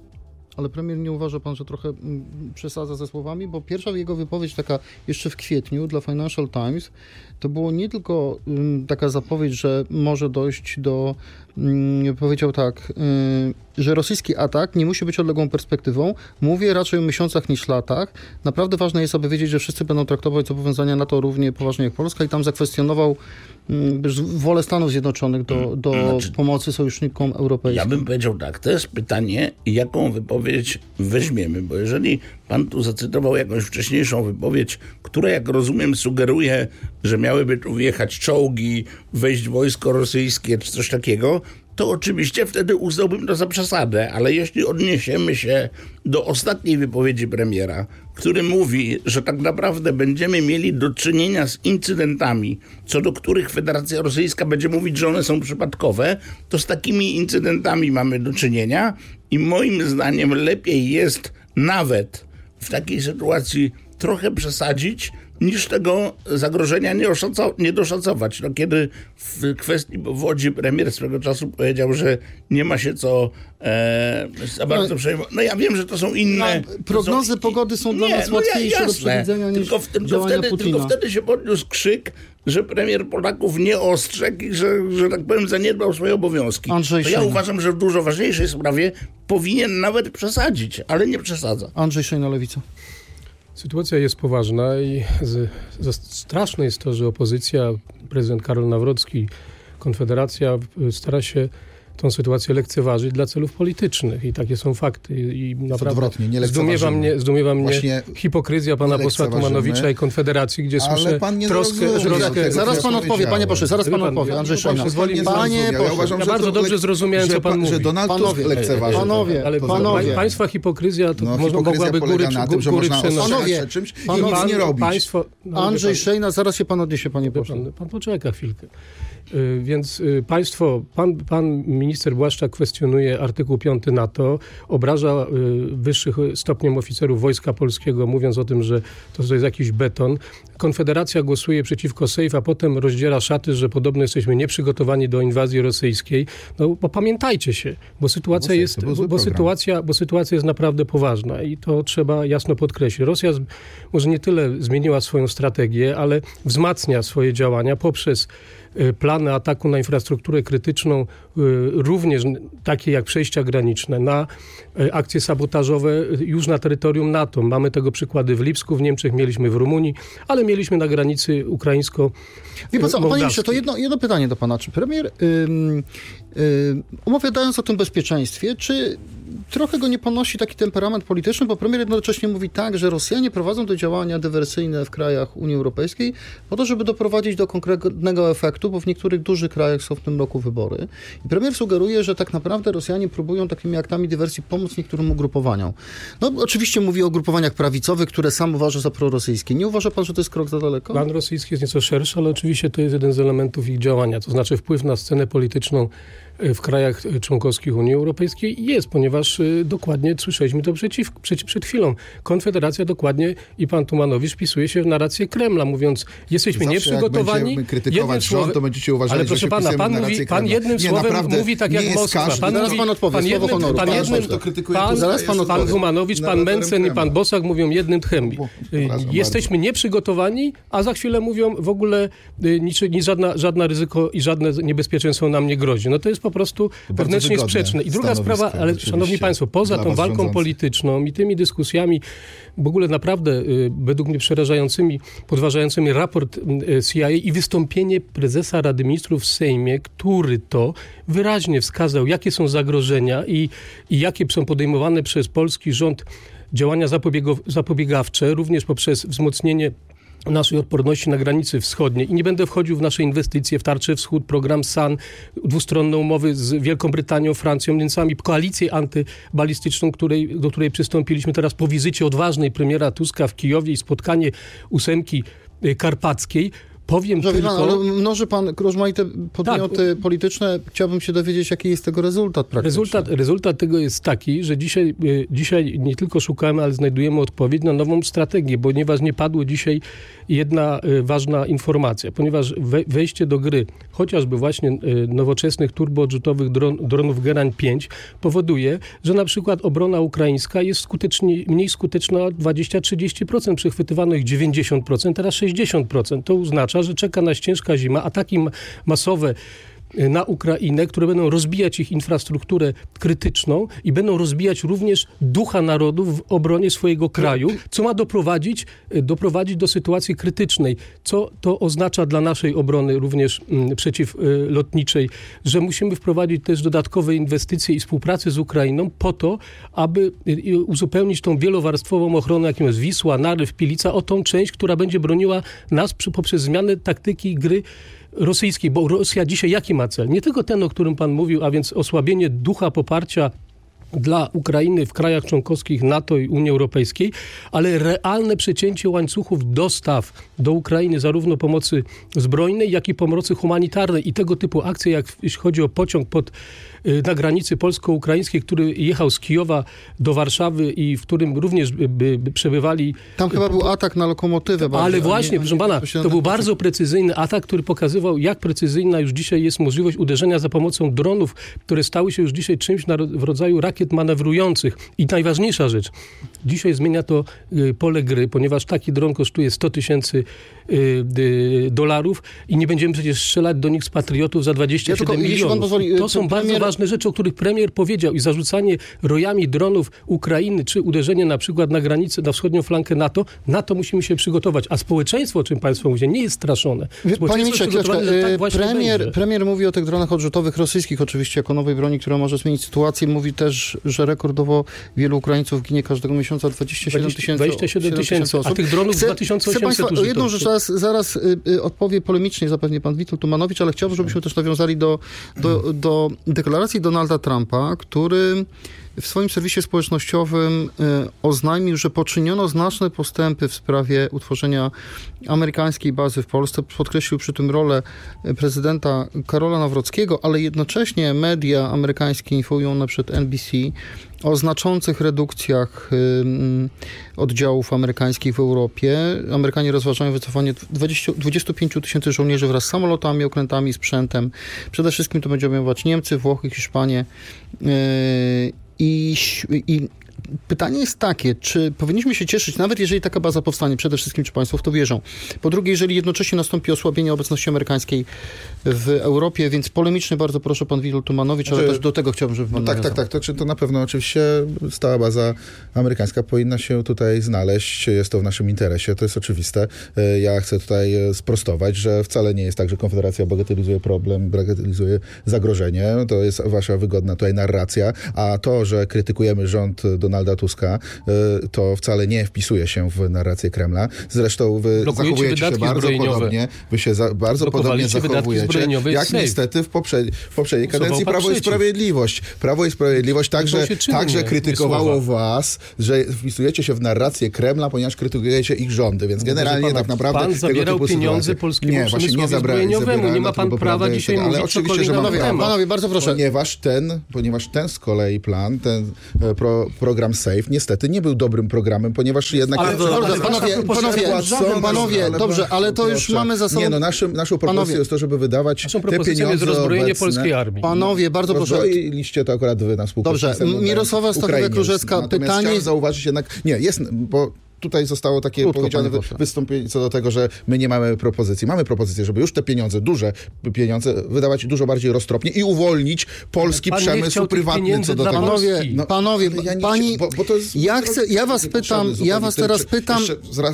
Ale premier, nie uważa pan, że trochę mm, przesadza ze słowami? Bo pierwsza jego wypowiedź taka jeszcze w kwietniu dla Financial Times to było nie tylko mm, taka zapowiedź, że może dojść do, mm, powiedział tak, y, że rosyjski atak nie musi być odległą perspektywą. Mówię raczej o miesiącach niż latach. Naprawdę ważne jest, aby wiedzieć, że wszyscy będą traktować zobowiązania NATO równie poważnie jak Polska i tam zakwestionował mm, wolę Stanów Zjednoczonych do, do znaczy, pomocy sojusznikom europejskim. Ja bym powiedział tak, to jest pytanie, jaką wypowiedź weźmiemy, bo jeżeli pan tu zacytował jakąś wcześniejszą wypowiedź, która, jak rozumiem, sugeruje, że miałyby tu wjechać czołgi, wejść wojsko rosyjskie czy coś takiego, to oczywiście wtedy uznałbym to za przesadę, ale jeśli odniesiemy się do ostatniej wypowiedzi premiera, który mówi, że tak naprawdę będziemy mieli do czynienia z incydentami, co do których Federacja Rosyjska będzie mówić, że one są przypadkowe, to z takimi incydentami mamy do czynienia i moim zdaniem lepiej jest nawet w takiej sytuacji trochę przesadzić, niż tego zagrożenia nie, oszacow- nie doszacować. No, kiedy w kwestii powodzi premier swego czasu powiedział, że nie ma się co e, za bardzo przejmować. No ja wiem, że to są inne... No, prognozy to są, pogody są dla nie, nas no, łatwiejsze jasne, do przewidzenia niż tylko, w, tylko, działania wtedy, Putina. tylko wtedy się podniósł krzyk, że premier Polaków nie ostrzegł i że, że tak powiem zaniedbał swoje obowiązki. Andrzej to ja Szejna. uważam, że w dużo ważniejszej sprawie powinien nawet przesadzić, ale nie przesadza. Andrzej Szejna, Lewica. Sytuacja jest poważna i z, z, straszne jest to, że opozycja, prezydent Karol Nawrocki, Konfederacja stara się tą sytuację lekceważyć dla celów politycznych i takie są fakty. I naprawdę odwrotnie, nie zdumiewa mnie, zdumiewa mnie Właśnie hipokryzja pana posła Tumanowicza i Konfederacji, gdzie ale słyszę pan nie troskę... zrozumiał troskę tego, Zaraz co pan ja odpowie, panie pośle, zaraz pan pan, odpowie. Andrzej Szejna. pozwoli mi- Panie Ja pośle, uważam, ja że bardzo to dobrze lek- zrozumiałem, że co pan mówi. Że Donald Panowie, Tusk lekceważy. panowie, Ale panowie. państwa hipokryzja to No, można, hipokryzja mogłaby góry, polega na tym, że góry można przenosić. ostrzegać Panowie, przed czymś i panowie, nic nie robić. Państwo, no, Andrzej wie pan- Szejna, zaraz się pan odniesie, panie pośle. Pan, pan poczeka chwilkę. Y, Więc y, państwo, pan, pan minister Błaszczak kwestionuje artykuł piąty NATO, obraża y, wyższych stopniem oficerów Wojska Polskiego, mówiąc o tym, że to, to jest jakiś beton. Konfederacja głosuje przeciwko Sejf, a potem rozdziera szaty, że podobno jesteśmy nieprzygotowani do inwazji rosyjskiej. No bo pamiętajcie się, bo sytuacja Bo jest, to był zły bo, program. sytuacja, bo sytuacja jest naprawdę poważna i to trzeba jasno podkreślić. Rosja z, może nie tyle zmieniła swoją strategię, ale wzmacnia swoje działania poprzez y, plany ataku na infrastrukturę krytyczną, y, również n- takie jak przejścia graniczne, na y, akcje sabotażowe y, już na terytorium NATO. Mamy tego przykłady w Lipsku, w Niemczech, mieliśmy w Rumunii, ale mieliśmy na granicy ukraińsko Wie pan co, panie mołdawskiej. ministrze, to jedno, jedno pytanie do pana. Czy premier, ym, ym, opowiadając o tym bezpieczeństwie, czy trochę go nie ponosi taki temperament polityczny, bo premier jednocześnie mówi tak, że Rosjanie prowadzą te działania dywersyjne w krajach Unii Europejskiej po to, żeby doprowadzić do konkretnego efektu, bo w niektórych dużych krajach są w tym roku wybory. I premier sugeruje, że tak naprawdę Rosjanie próbują takimi aktami dywersji pomóc niektórym ugrupowaniom. No oczywiście mówi o ugrupowaniach prawicowych, które sam uważa za prorosyjskie. Nie uważa pan, że to jest krok za daleko? Plan rosyjski jest nieco szerszy, ale oczywiście to jest jeden z elementów ich działania, to znaczy wpływ na scenę polityczną w krajach członkowskich Unii Europejskiej jest, ponieważ y, dokładnie słyszeliśmy to przeciw, przeciw, przed chwilą. Konfederacja dokładnie i pan Tumanowicz wpisuje się w narrację Kremla, mówiąc, jesteśmy Zawsze nieprzygotowani. jak będziemy krytykować jednym rząd, słowem- to będziecie uważali, ale że proszę się pana, wpisujemy pan w narrację mówi, pan Kremla. jednym Nie, słowem naprawdę, mówi tak nie jak jest Moskwa. każdy- Pan Zaraz mówi, pan odpowie, pan słowo jednym, honoru. pan Pan jednym, kto krytykuje pan, Tuska, Zaraz pan jest odpowie. pan Humanowicz, pan narratorem Mencen i Kremla. pan Bosak mówią jednym tchem. Bo- Y, przepraszam Jesteśmy nieprzygotowani, a za chwilę mówią w ogóle y, nic, nic, żadna, żadna ryzyko i żadne niebezpieczeństwo nam nie grozi. No to jest po prostu wewnętrznie wygodne sprzeczne. I druga stanowisko, sprawa, ale oczywiście, szanowni państwo, poza dla tą was walką rządzących. polityczną i tymi dyskusjami, w ogóle naprawdę y, według mnie przerażającymi, podważającymi raport y, C I A i wystąpienie prezesa Rady Ministrów w Sejmie, który to wyraźnie wskazał, jakie są zagrożenia i, i jakie są podejmowane przez polski rząd działania zapobiego- zapobiegawcze, również poprzez wzmocnienie naszej odporności na granicy wschodniej. I nie będę wchodził w nasze inwestycje, w Tarczę Wschód, program S A N, dwustronne umowy z Wielką Brytanią, Francją, Niemcami, koalicję antybalistyczną, której, do której przystąpiliśmy teraz po wizycie odważnej premiera Tuska w Kijowie i spotkanie ósemki y, karpackiej. Powiem Że, wie pan, tylko... ale mnoży pan rozmaite podmioty polityczne. Chciałbym się dowiedzieć, jaki jest tego rezultat praktyczny. Rezultat, rezultat tego jest taki, że dzisiaj, y, dzisiaj nie tylko szukamy, ale znajdujemy odpowiedź na nową strategię, ponieważ nie padło dzisiaj jedna y, ważna informacja, ponieważ we, wejście do gry chociażby właśnie y, nowoczesnych turboodrzutowych dron, dronów Gerań pięć powoduje, że na przykład obrona ukraińska jest skutecznie, mniej skuteczna o dwadzieścia do trzydziestu procent, przechwytywano ich dziewięćdziesiąt procent, teraz sześćdziesiąt procent. To oznacza, że czeka nas ciężka zima, ataki m- masowe na Ukrainę, które będą rozbijać ich infrastrukturę krytyczną i będą rozbijać również ducha narodów w obronie swojego kraju, co ma doprowadzić, doprowadzić do sytuacji krytycznej. Co to oznacza dla naszej obrony również mm, przeciwlotniczej, że musimy wprowadzić też dodatkowe inwestycje i współpracę z Ukrainą po to, aby y, uzupełnić tą wielowarstwową ochronę, jaką jest Wisła, Narew, Pilica, o tą część, która będzie broniła nas przy, poprzez zmianę taktyki gry rosyjskiej, bo Rosja dzisiaj jaki ma cel? Nie tylko ten, o którym pan mówił, a więc osłabienie ducha poparcia dla Ukrainy w krajach członkowskich NATO i Unii Europejskiej, ale realne przecięcie łańcuchów dostaw do Ukrainy, zarówno pomocy zbrojnej, jak i pomocy humanitarnej. I tego typu akcje, jak jeśli chodzi o pociąg pod, na granicy polsko-ukraińskiej, który jechał z Kijowa do Warszawy i w którym również by, by przebywali... Tam chyba był atak na lokomotywę. Ale bardziej, właśnie, nie, proszę pana, to był bardzo precyzyjny atak, który pokazywał, jak precyzyjna już dzisiaj jest możliwość uderzenia za pomocą dronów, które stały się już dzisiaj czymś na, w rodzaju rakiet manewrujących. I najważniejsza rzecz, dzisiaj zmienia to y, pole gry, ponieważ taki dron kosztuje sto tysięcy y, y, dolarów i nie będziemy przecież strzelać do nich z patriotów za dwadzieścia siedem ja tylko, milionów. Pozwoli, to są premier... bardzo ważne rzeczy, o których premier powiedział i zarzucanie rojami dronów Ukrainy, czy uderzenie na przykład na granicę, na wschodnią flankę NATO, na to musimy się przygotować. A społeczeństwo, o czym państwo mówicie, nie jest straszone. Panie ministrze, tak premier, premier mówi o tych dronach odrzutowych rosyjskich oczywiście jako nowej broni, która może zmienić sytuację. Mówi też, że rekordowo wielu Ukraińców ginie każdego miesiąca, dwadzieścia siedem tysięcy dwadzieścia siedem tysięcy osób. A tych dronów chcę, dwa tysiące osiemset chcę państwa, o jedną rzecz zaraz, zaraz y, y, odpowie polemicznie zapewnie pan Witold Tumanowicz, ale chciałbym, żebyśmy też nawiązali do, do, do deklaracji Donalda Trumpa, który w swoim serwisie społecznościowym y, oznajmił, że poczyniono znaczne postępy w sprawie utworzenia amerykańskiej bazy w Polsce. Podkreślił przy tym rolę prezydenta Karola Nawrockiego, ale jednocześnie media amerykańskie informują na przykład N B C o znaczących redukcjach y, oddziałów amerykańskich w Europie. Amerykanie rozważają wycofanie dwudziestu pięciu tysięcy żołnierzy wraz z samolotami, okrętami, sprzętem. Przede wszystkim to będzie obejmować Niemcy, Włochy, Hiszpanię. Y, i, i pytanie jest takie, czy powinniśmy się cieszyć, nawet jeżeli taka baza powstanie, przede wszystkim, czy państwo w to wierzą. Po drugie, jeżeli jednocześnie nastąpi osłabienie obecności amerykańskiej w Europie, więc polemicznie bardzo proszę pan Witold Tumanowicz, ale znaczy, też do tego chciałbym, żeby pan no tak, tak, tak, to, czy to na pewno oczywiście stała baza amerykańska powinna się tutaj znaleźć, jest to w naszym interesie, to jest oczywiste. Ja chcę tutaj sprostować, że wcale nie jest tak, że Konfederacja bagatelizuje problem, bagatelizuje zagrożenie, to jest wasza wygodna tutaj narracja, a to, że krytykujemy rząd Donalda Tuska, to wcale nie wpisuje się w narrację Kremla. Zresztą wy Blokujecie zachowujecie się bardzo zbrojeniowe. podobnie, wy się za, bardzo podobnie zachowujecie, jak safe. niestety w, poprzedniej, w poprzedniej kadencji Prawo przeciw. i Sprawiedliwość. Prawo i Sprawiedliwość także, także krytykowało was, że wpisujecie się w narrację Kremla, ponieważ krytykujecie ich rządy, więc generalnie pana, tak naprawdę pan zabierał pieniądze polskiemu nie, właśnie nie zbrojeniowemu. Nie ma pan prawa dzisiaj ale mówić oczywiście, że panowie, panowie, bardzo proszę. Ponieważ ten, ponieważ ten z kolei plan, ten pro, program SAFE niestety nie był dobrym programem, ponieważ jednak... Ale, ale, ale panowie, panowie, panowie, panowie ale dobrze, ale to już mamy za sobą... Nie, no naszym, naszą propozycją panowie. jest to, żeby wydawać naszą te pieniądze jest rozbrojenie obecne. polskiej armii. Panowie, bardzo proszę. Rozbroiliście to akurat wy na współpracę. Dobrze, Mirosława Stachowiak-Różecka, pytanie... Chciałem zauważyć jednak... Nie, jest, bo... Tutaj zostało takie Krótko, powiedziane wy, wystąpienie co do tego, że my nie mamy propozycji. Mamy propozycję, żeby już te pieniądze, duże pieniądze, wydawać dużo bardziej roztropnie i uwolnić polski pan przemysł prywatny co do tego. Panowie, no, panowie, ja nie, pani, bo, bo to jest ja chcę, ja was pytam, ja was teraz pytam,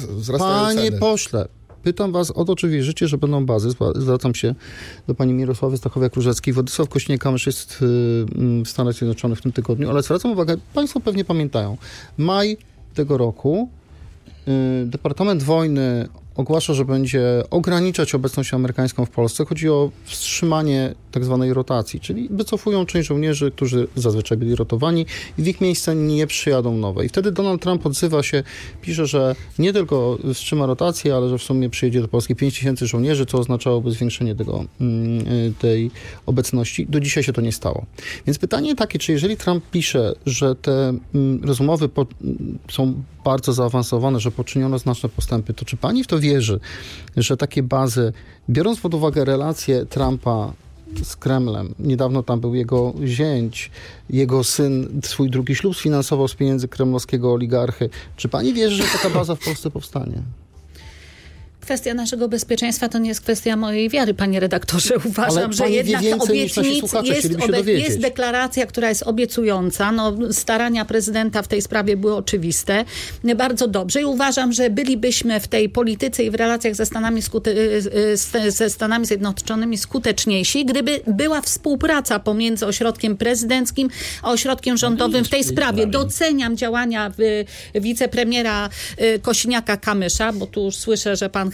panie pośle, pytam was o to, czy wierzycie, że będą bazy. Zwracam się do pani Mirosławy Stachowiak-Różeckiej. Władysław Kośniak-Kamysz jest w Stanach Zjednoczonych w tym tygodniu, ale zwracam uwagę, państwo pewnie pamiętają, maj tego roku Departament Wojny ogłasza, że będzie ograniczać obecność amerykańską w Polsce. Chodzi o wstrzymanie tak zwanej rotacji, czyli wycofują część żołnierzy, którzy zazwyczaj byli rotowani i w ich miejsce nie przyjadą nowe. I wtedy Donald Trump odzywa się, pisze, że nie tylko wstrzyma rotację, ale że w sumie przyjedzie do Polski pięć tysięcy żołnierzy, co oznaczałoby zwiększenie tego, tej obecności. Do dzisiaj się to nie stało. Więc pytanie takie, czy jeżeli Trump pisze, że te rozmowy po, są bardzo zaawansowane, że poczyniono znaczne postępy, to czy pani w to wierzy, że takie bazy, biorąc pod uwagę relacje Trumpa z Kremlem, niedawno tam był jego zięć, jego syn swój drugi ślub sfinansował z pieniędzy kremlowskiego oligarchy, czy pani wierzy, że taka baza w Polsce powstanie? Kwestia naszego bezpieczeństwa to nie jest kwestia mojej wiary, panie redaktorze. Uważam, że jednak obietnic jest, obe- jest deklaracja, która jest obiecująca. No, starania prezydenta w tej sprawie były oczywiste. Bardzo dobrze. I uważam, że bylibyśmy w tej polityce i w relacjach ze Stanami, skute- ze Stanami Zjednoczonymi skuteczniejsi, gdyby była współpraca pomiędzy ośrodkiem prezydenckim a ośrodkiem rządowym w tej sprawie. Doceniam działania wicepremiera Kosiniaka-Kamysza, bo tu już słyszę, że pan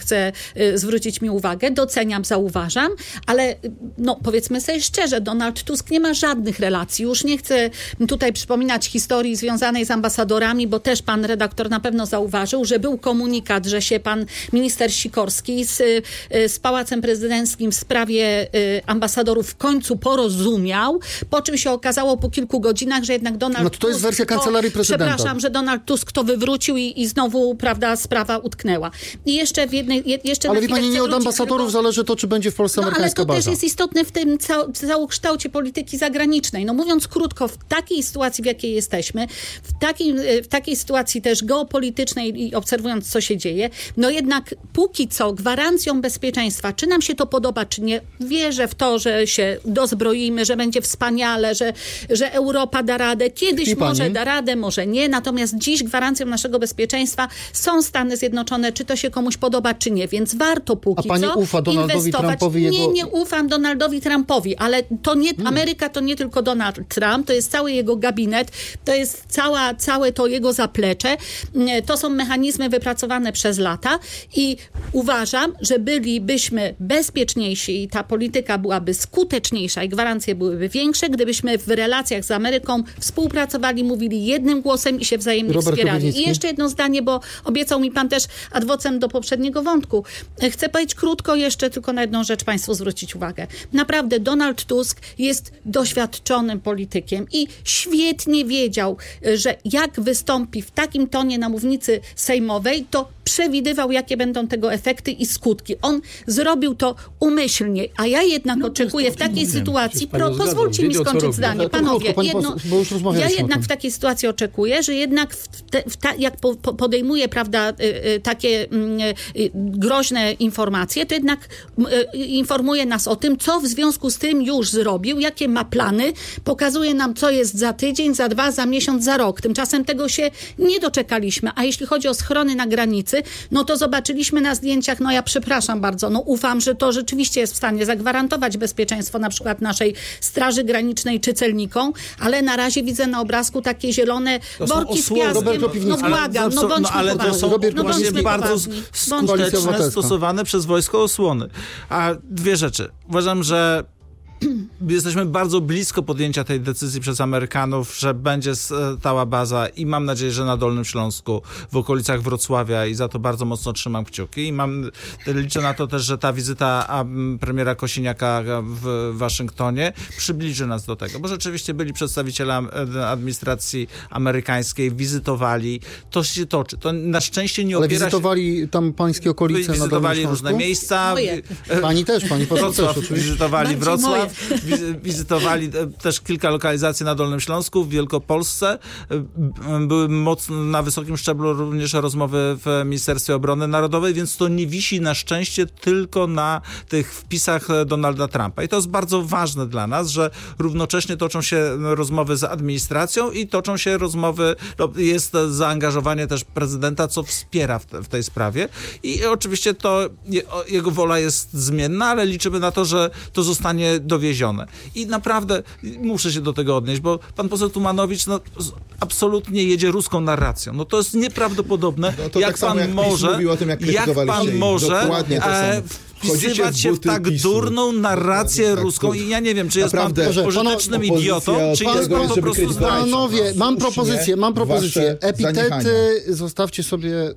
chce y, zwrócić mi uwagę. Doceniam, zauważam, ale no, powiedzmy sobie szczerze, Donald Tusk nie ma żadnych relacji. Już nie chcę tutaj przypominać historii związanej z ambasadorami, bo też pan redaktor na pewno zauważył, że był komunikat, że się pan minister Sikorski z, z Pałacem Prezydenckim w sprawie ambasadorów w końcu porozumiał, po czym się okazało po kilku godzinach, że jednak Donald No to, to jest Tusk, wersja kancelarii to, prezydenta. Przepraszam, że Donald Tusk to wywrócił i, i znowu, prawda, sprawa utknęła. I jeszcze w jednej... Je, jeszcze Ale na wie pani, nie od wrócić, ambasadorów tylko... zależy to, czy będzie w Polsce No ale amerykańska to baza. też jest istotne w tym cał, całokształcie polityki zagranicznej. No mówiąc krótko, w takiej sytuacji, w jakiej jesteśmy, w takiej, w takiej sytuacji też geopolitycznej i obserwując, co się dzieje, no jednak póki co gwarancją bezpieczeństwa, czy nam się to podoba, czy nie, wierzę w to, że się dozbroimy, że będzie wspaniale, że, że Europa da radę. Kiedyś I może pani? da radę, może nie. Natomiast dziś gwarancją naszego bezpieczeństwa są Stany Zjednoczone, czy to się komuś podoba, czy nie. Więc warto póki A pani co ufa Donaldowi inwestować. Trumpowi, Nie, jego- nie ufam Donaldowi Trumpowi, ale to nie, Hmm. Ameryka to nie tylko Donald Trump, to jest cały jego gabinet, to jest cała, całe to jego zaplecze. To są mechanizmy wypracowane przez lata i uważam, że bylibyśmy bezpieczniejsi i ta polityka byłaby skuteczniejsza i gwarancje byłyby większe, gdybyśmy w relacjach z Ameryką współpracowali, mówili jednym głosem i się wzajemnie Robert wspierali. Kropiwnicki. I jeszcze jedno zdanie, bo obiecał mi pan też adwocem do poprzedniego wątku. Chcę powiedzieć krótko jeszcze tylko na jedną rzecz państwu zwrócić uwagę. Naprawdę Donald Tusk jest doświadczonym politykiem i świetnie wiedział, że jak wystąpi w takim tonie na mównicy sejmowej, to przewidywał, jakie będą tego efekty i skutki. On zrobił to umyślnie, a ja jednak No, oczywiście w takiej sytuacji, Się z panią pro, zgadzam. pozwólcie mi Wiedział, co skończyć robi. zdanie. Ale to Panowie, krótko, pani jedno, poseł, bo już ja rozmawialiśmy o jednak tym. w takiej sytuacji oczekuję, że jednak w te, w ta, jak po, po, podejmuje, prawda, y, y, takie y, y, groźne informacje, to jednak y, informuje nas o tym, co w związku z tym już zrobił, jakie ma plany, pokazuje nam, co jest za tydzień, za dwa, za miesiąc, za rok. Tymczasem tego się nie doczekaliśmy. A jeśli chodzi o schrony na granicy, no to zobaczyliśmy na zdjęciach, no ja przepraszam bardzo, no ufam, że to rzeczywiście jest w stanie zagwarantować bezpieczeństwo na przykład naszej Straży Granicznej czy celnikom, ale na razie widzę na obrazku takie zielone To są worki z osłony. piaskiem. Robert No Kropiwnicki. błagam, no Ale- bądźmy ale to poważni. są Robert no właśnie bądźmy bardzo poważni. Koalicja skuteczne, Obywatelska. stosowane przez wojsko osłony. A dwie rzeczy. Uważam, że jesteśmy bardzo blisko podjęcia tej decyzji przez Amerykanów, że będzie stała baza i mam nadzieję, że na Dolnym Śląsku, w okolicach Wrocławia i za to bardzo mocno trzymam kciuki i mam, liczę na to też, że ta wizyta a, premiera Kosiniaka w Waszyngtonie przybliży nas do tego, bo rzeczywiście byli przedstawiciele administracji amerykańskiej, wizytowali, to się toczy. To na szczęście nie Ale opiera wizytowali tam pańskie okolice się... na Dolnym Wizytowali Śląsku? różne miejsca. Moje. Pani też, pani poseł też Wrocław, oczywiście. wizytowali Bardziej Wrocław, wizy- wizytowali e, też kilka lokalizacji na Dolnym Śląsku, w Wielkopolsce. E, Były mocno na wysokim szczeblu również rozmowy w Ministerstwie Obrony Narodowej, więc to nie wisi na szczęście tylko na tych wpisach Donalda Trumpa. I to jest bardzo ważne dla nas, że równocześnie toczą się rozmowy z administracją i toczą się rozmowy, no, jest zaangażowanie też prezydenta, co wspiera w, te, w tej sprawie. I oczywiście to je, o, jego wola jest zmienna, ale liczymy na to, że to zostanie dowiezione. I naprawdę muszę się do tego odnieść, bo pan poseł Tumanowicz no, z- absolutnie jedzie ruską narracją. No to jest nieprawdopodobne, No to jak tak samo pan jak PiS może, mówił o tym, jak jak krytykowaliście pan ich. może Dokładnie to e, samo. Wchodzicie wpisywać w się w buty tak PiSu. durną narrację Dokładnie tak. ruską i ja nie wiem, czy jest Naprawdę, pan że pożytecznym pana idiotą, opozycja czy od jest tego pan jest, po żeby prostu krytykować. zdrajcą. Panowie, mam Słusznie propozycję, mam propozycję. wasze Epitety zaniechania. zostawcie sobie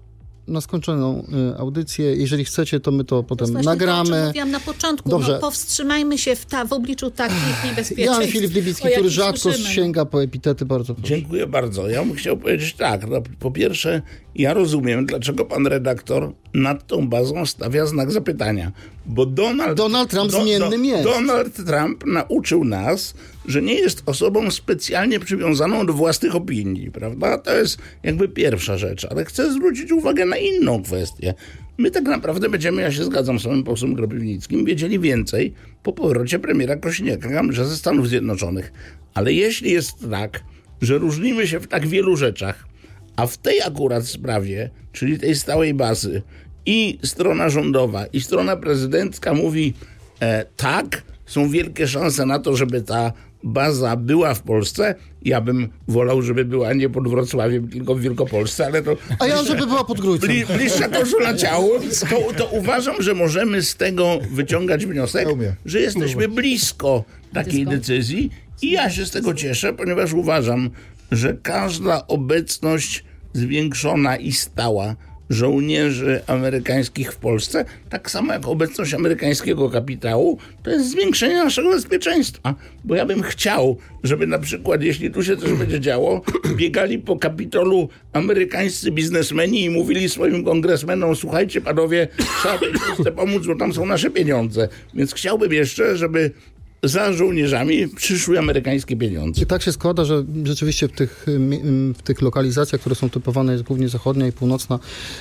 na skończoną y, audycję. Jeżeli chcecie, to my to To potem jest właśnie to, o czym nagramy. mówiłam na początku. Dobrze. No, powstrzymajmy się w, ta, w obliczu takich niebezpieczeństw. Jan Filip Libicki, o który jakich rzadko słyszymy. sięga po epitety, bardzo proszę. Dziękuję bardzo. Ja bym chciał powiedzieć tak. No, po pierwsze, ja rozumiem, dlaczego pan redaktor nad tą bazą stawia znak zapytania. Bo Donald, Donald Trump zmiennym jest. Donald Trump nauczył nas, że nie jest osobą specjalnie przywiązaną do własnych opinii, prawda? To jest jakby pierwsza rzecz. Ale chcę zwrócić uwagę na inną kwestię. My tak naprawdę będziemy, ja się zgadzam z panem posłem Kropiwnickim, wiedzieli więcej po powrocie premiera Kosiniaka ze Stanów Zjednoczonych. Ale jeśli jest tak, że różnimy się w tak wielu rzeczach, a w tej akurat sprawie, czyli tej stałej bazy, i strona rządowa, i strona prezydencka mówi e, tak, są wielkie szanse na to, żeby ta baza była w Polsce, Ja bym wolał, żeby była nie pod Wrocławiem, tylko w Wielkopolsce, ale to... A ja, żeby była pod Grójcem. Bli, bliższa koszula ciału, to, to uważam, że możemy z tego wyciągać wniosek, że jesteśmy blisko takiej decyzji i ja się z tego cieszę, ponieważ uważam, że każda obecność zwiększona i stała żołnierzy amerykańskich w Polsce, tak samo jak obecność amerykańskiego kapitału, to jest zwiększenie naszego bezpieczeństwa. Bo ja bym chciał, żeby na przykład, jeśli tu się coś będzie działo, biegali po Kapitolu amerykańscy biznesmeni i mówili swoim kongresmenom: słuchajcie panowie, trzeba tej Polsce pomóc, bo tam są nasze pieniądze. Więc chciałbym jeszcze, żeby za żołnierzami przyszły amerykańskie pieniądze. I tak się składa, że rzeczywiście w tych, w tych lokalizacjach, które są typowane, jest głównie zachodnia i północna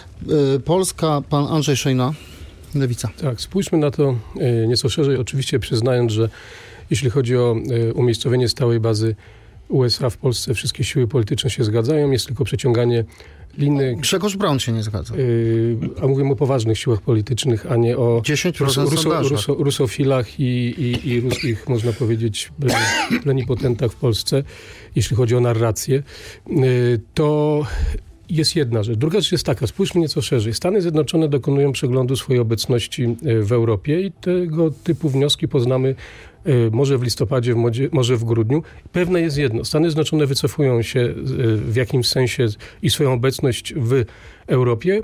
Polska. Pan Andrzej Szejna, Lewica. Tak, spójrzmy na to nieco szerzej, oczywiście przyznając, że jeśli chodzi o umiejscowienie stałej bazy U S A w Polsce, wszystkie siły polityczne się zgadzają, jest tylko przeciąganie liny. Grzegorz Braun się nie zgadza. Yy, a mówimy o poważnych siłach politycznych, a nie o dziesięć procent ruso, ruso, rusofilach i, i, i ruskich, można powiedzieć, plenipotentach w Polsce, jeśli chodzi o narrację. Yy, to jest jedna rzecz. Druga rzecz jest taka, spójrzmy nieco szerzej. Stany Zjednoczone dokonują przeglądu swojej obecności w Europie i tego typu wnioski poznamy może w listopadzie, w modzie, może w grudniu. Pewne jest jedno. Stany Zjednoczone wycofują się w jakimś sensie i swoją obecność w Europie,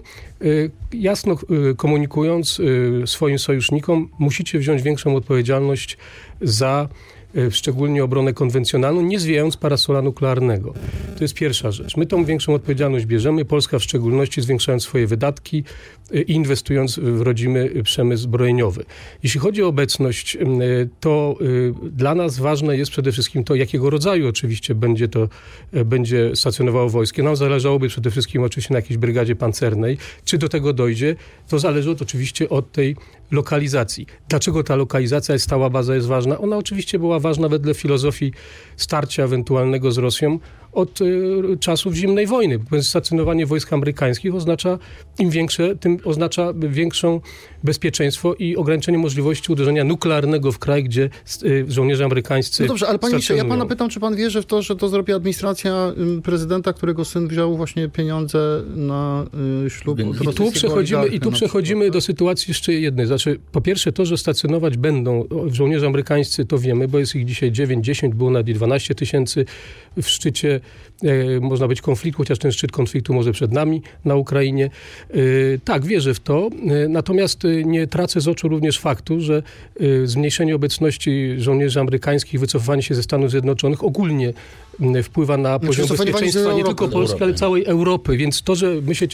jasno komunikując swoim sojusznikom: musicie wziąć większą odpowiedzialność za szczególnie obronę konwencjonalną, nie zwijając parasola nuklearnego. To jest pierwsza rzecz. My tą większą odpowiedzialność bierzemy, Polska w szczególności, zwiększając swoje wydatki i inwestując w rodzimy przemysł zbrojeniowy. Jeśli chodzi o obecność, to dla nas ważne jest przede wszystkim to, jakiego rodzaju oczywiście będzie to, będzie stacjonowało wojsko. Nam zależałoby przede wszystkim oczywiście na jakiejś brygadzie pancernej. Czy do tego dojdzie, to zależy od, oczywiście od tej lokalizacji. Dlaczego ta lokalizacja, stała baza jest ważna? Ona oczywiście była ważna wedle filozofii starcia ewentualnego z Rosją od y, czasów zimnej wojny. Stacjonowanie wojsk amerykańskich oznacza im większe, tym oznacza większą bezpieczeństwo i ograniczenie możliwości uderzenia nuklearnego w kraj, gdzie y, żołnierze amerykańscy. No dobrze, ale panie ministrze, ja stacjonują. pana pytam, czy pan wierzy w to, że to zrobi administracja prezydenta, którego syn wziął właśnie pieniądze na y, ślub od I tu przechodzimy, i tu przechodzimy przykład, do sytuacji jeszcze jednej. Znaczy, po pierwsze to, że stacjonować będą żołnierze amerykańscy, to wiemy, bo jest ich dzisiaj dziewięć, dziesięć, było nawet dwanaście tysięcy w szczycie, e, można być konfliktu, chociaż ten szczyt konfliktu może przed nami na Ukrainie. E, tak, wierzę w to, e, natomiast e, nie tracę z oczu również faktu, że e, zmniejszenie obecności żołnierzy amerykańskich, wycofywanie się ze Stanów Zjednoczonych ogólnie m, wpływa na poziom wycofywanie bezpieczeństwa nie Europy, tylko Polski, ale całej Europy, więc to, że my się